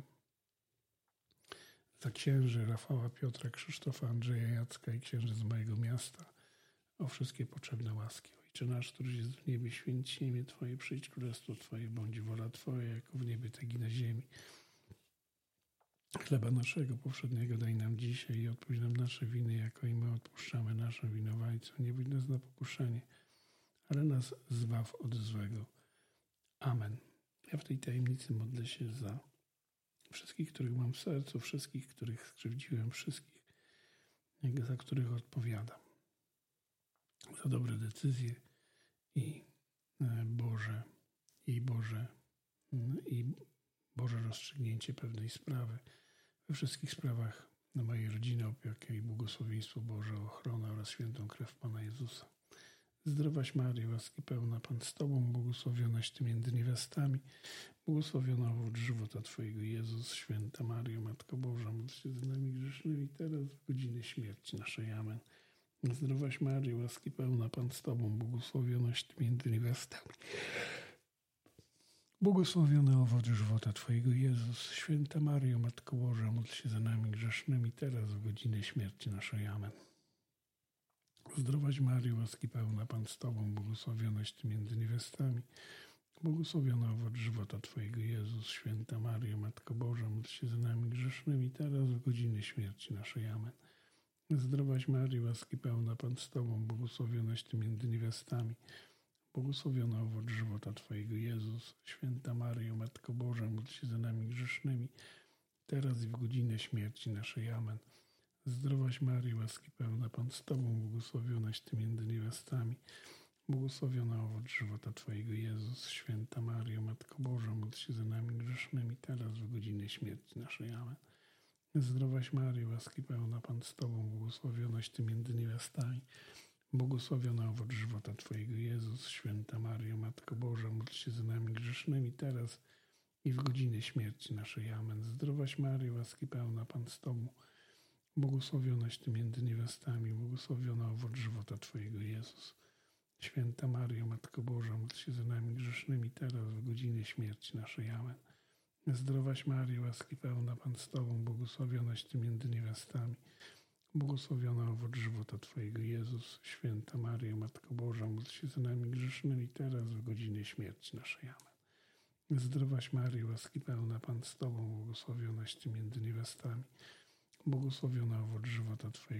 S1: Za księży Rafała, Piotra, Krzysztofa, Andrzeja, Jacka i księży z mojego miasta, o wszystkie potrzebne łaski. Ojcze nasz, któryś jest w niebie, święć się imię Twoje, przyjdź królestwo Twoje, bądź wola Twoja, jako w niebie, tak i na ziemi. Chleba naszego powszedniego daj nam dzisiaj i odpuść nam nasze winy, jako i my odpuszczamy naszym winowajcom. Nie wódź nas na pokuszenie, ale nas zbaw od złego. Amen. Ja w tej tajemnicy modlę się za wszystkich, których mam w sercu, wszystkich, których skrzywdziłem, wszystkich, za których odpowiadam. Za dobre decyzje i Boże rozstrzygnięcie pewnej sprawy. We wszystkich sprawach na mojej rodziny, opiekę i błogosławieństwo Boże, ochronę oraz świętą krew Pana Jezusa. Zdrowaś Maryjo, łaski pełna, Pan z Tobą, błogosławionaś Ty między niewiastami, błogosławiony owoc żywota Twojego, Jezus. Święta Maryjo, Matko Boża, módl się za nami grzesznymi teraz w godzinę śmierci naszej. Amen. Zdrowaś Maryjo, łaski pełna, Pan z Tobą, błogosławionaś Ty między niewiastami, błogosławiony owoc żywota Twojego, Jezus. Święta Maryjo, Matko Boża, módl się za nami grzesznymi teraz w godzinę śmierci naszej. Amen. Zdrowaś Maryjo, łaski pełna, Pan z Tobą, błogosławionaś Ty między niewiastami, błogosławiony owoc żywota Twojego, Jezus. Święta Maryjo, Matko Boża, módl się za nami grzesznymi teraz w godzinę śmierci naszej. Amen. Zdrowaś Maryjo, łaski pełna, Pan z Tobą, błogosławionaś Ty między niewiastami, błogosławiony owoc żywota Twojego, Jezus. Święta Maryjo, Matko Boża, módl się za nami grzesznymi, teraz i w godzinę śmierci naszej. Amen. Zdrowaś Maryjo, łaski pełna, Pan z Tobą, błogosławionaś Ty między niewiastami, błogosławiony owoc żywota Twojego, Jezus. Święta Maryjo, Matko Boża, módl się za nami grzesznymi, teraz w godzinę śmierci naszej. Amen. Zdrowaś Maryjo, łaski pełna, Pan z Tobą, błogosławionaś Ty między niewiastami, błogosławiony owoc żywota Twojego, Jezus. Święta Maryjo, Matko Boża, módl się za nami grzesznymi, teraz i w godzinę śmierci naszej. Amen. Zdrowaś Maryjo, łaski pełna, Pan z Tobą, błogosławionaś Ty między niewiastami, błogosławiony owoc żywota Twojego, Jezus. Święta Maryjo, Matko Boża, módl się za nami grzesznymi teraz, w godzinie śmierci naszej. Amen. Zdrowaś Maryjo, łaski pełna, Pan z Tobą, błogosławionaś Ty między niewiastami, błogosławiona owoc żywota Twojego, Jezus. Święta Maryjo, Matko Boża, módl się za nami grzesznymi teraz, w godzinie śmierci naszej. Amen. Zdrowaś Maryjo, łaski pełna, Pan z Tobą, błogosławionaś Ty między niewiastami, błogosławiona owoc żywota Twojego,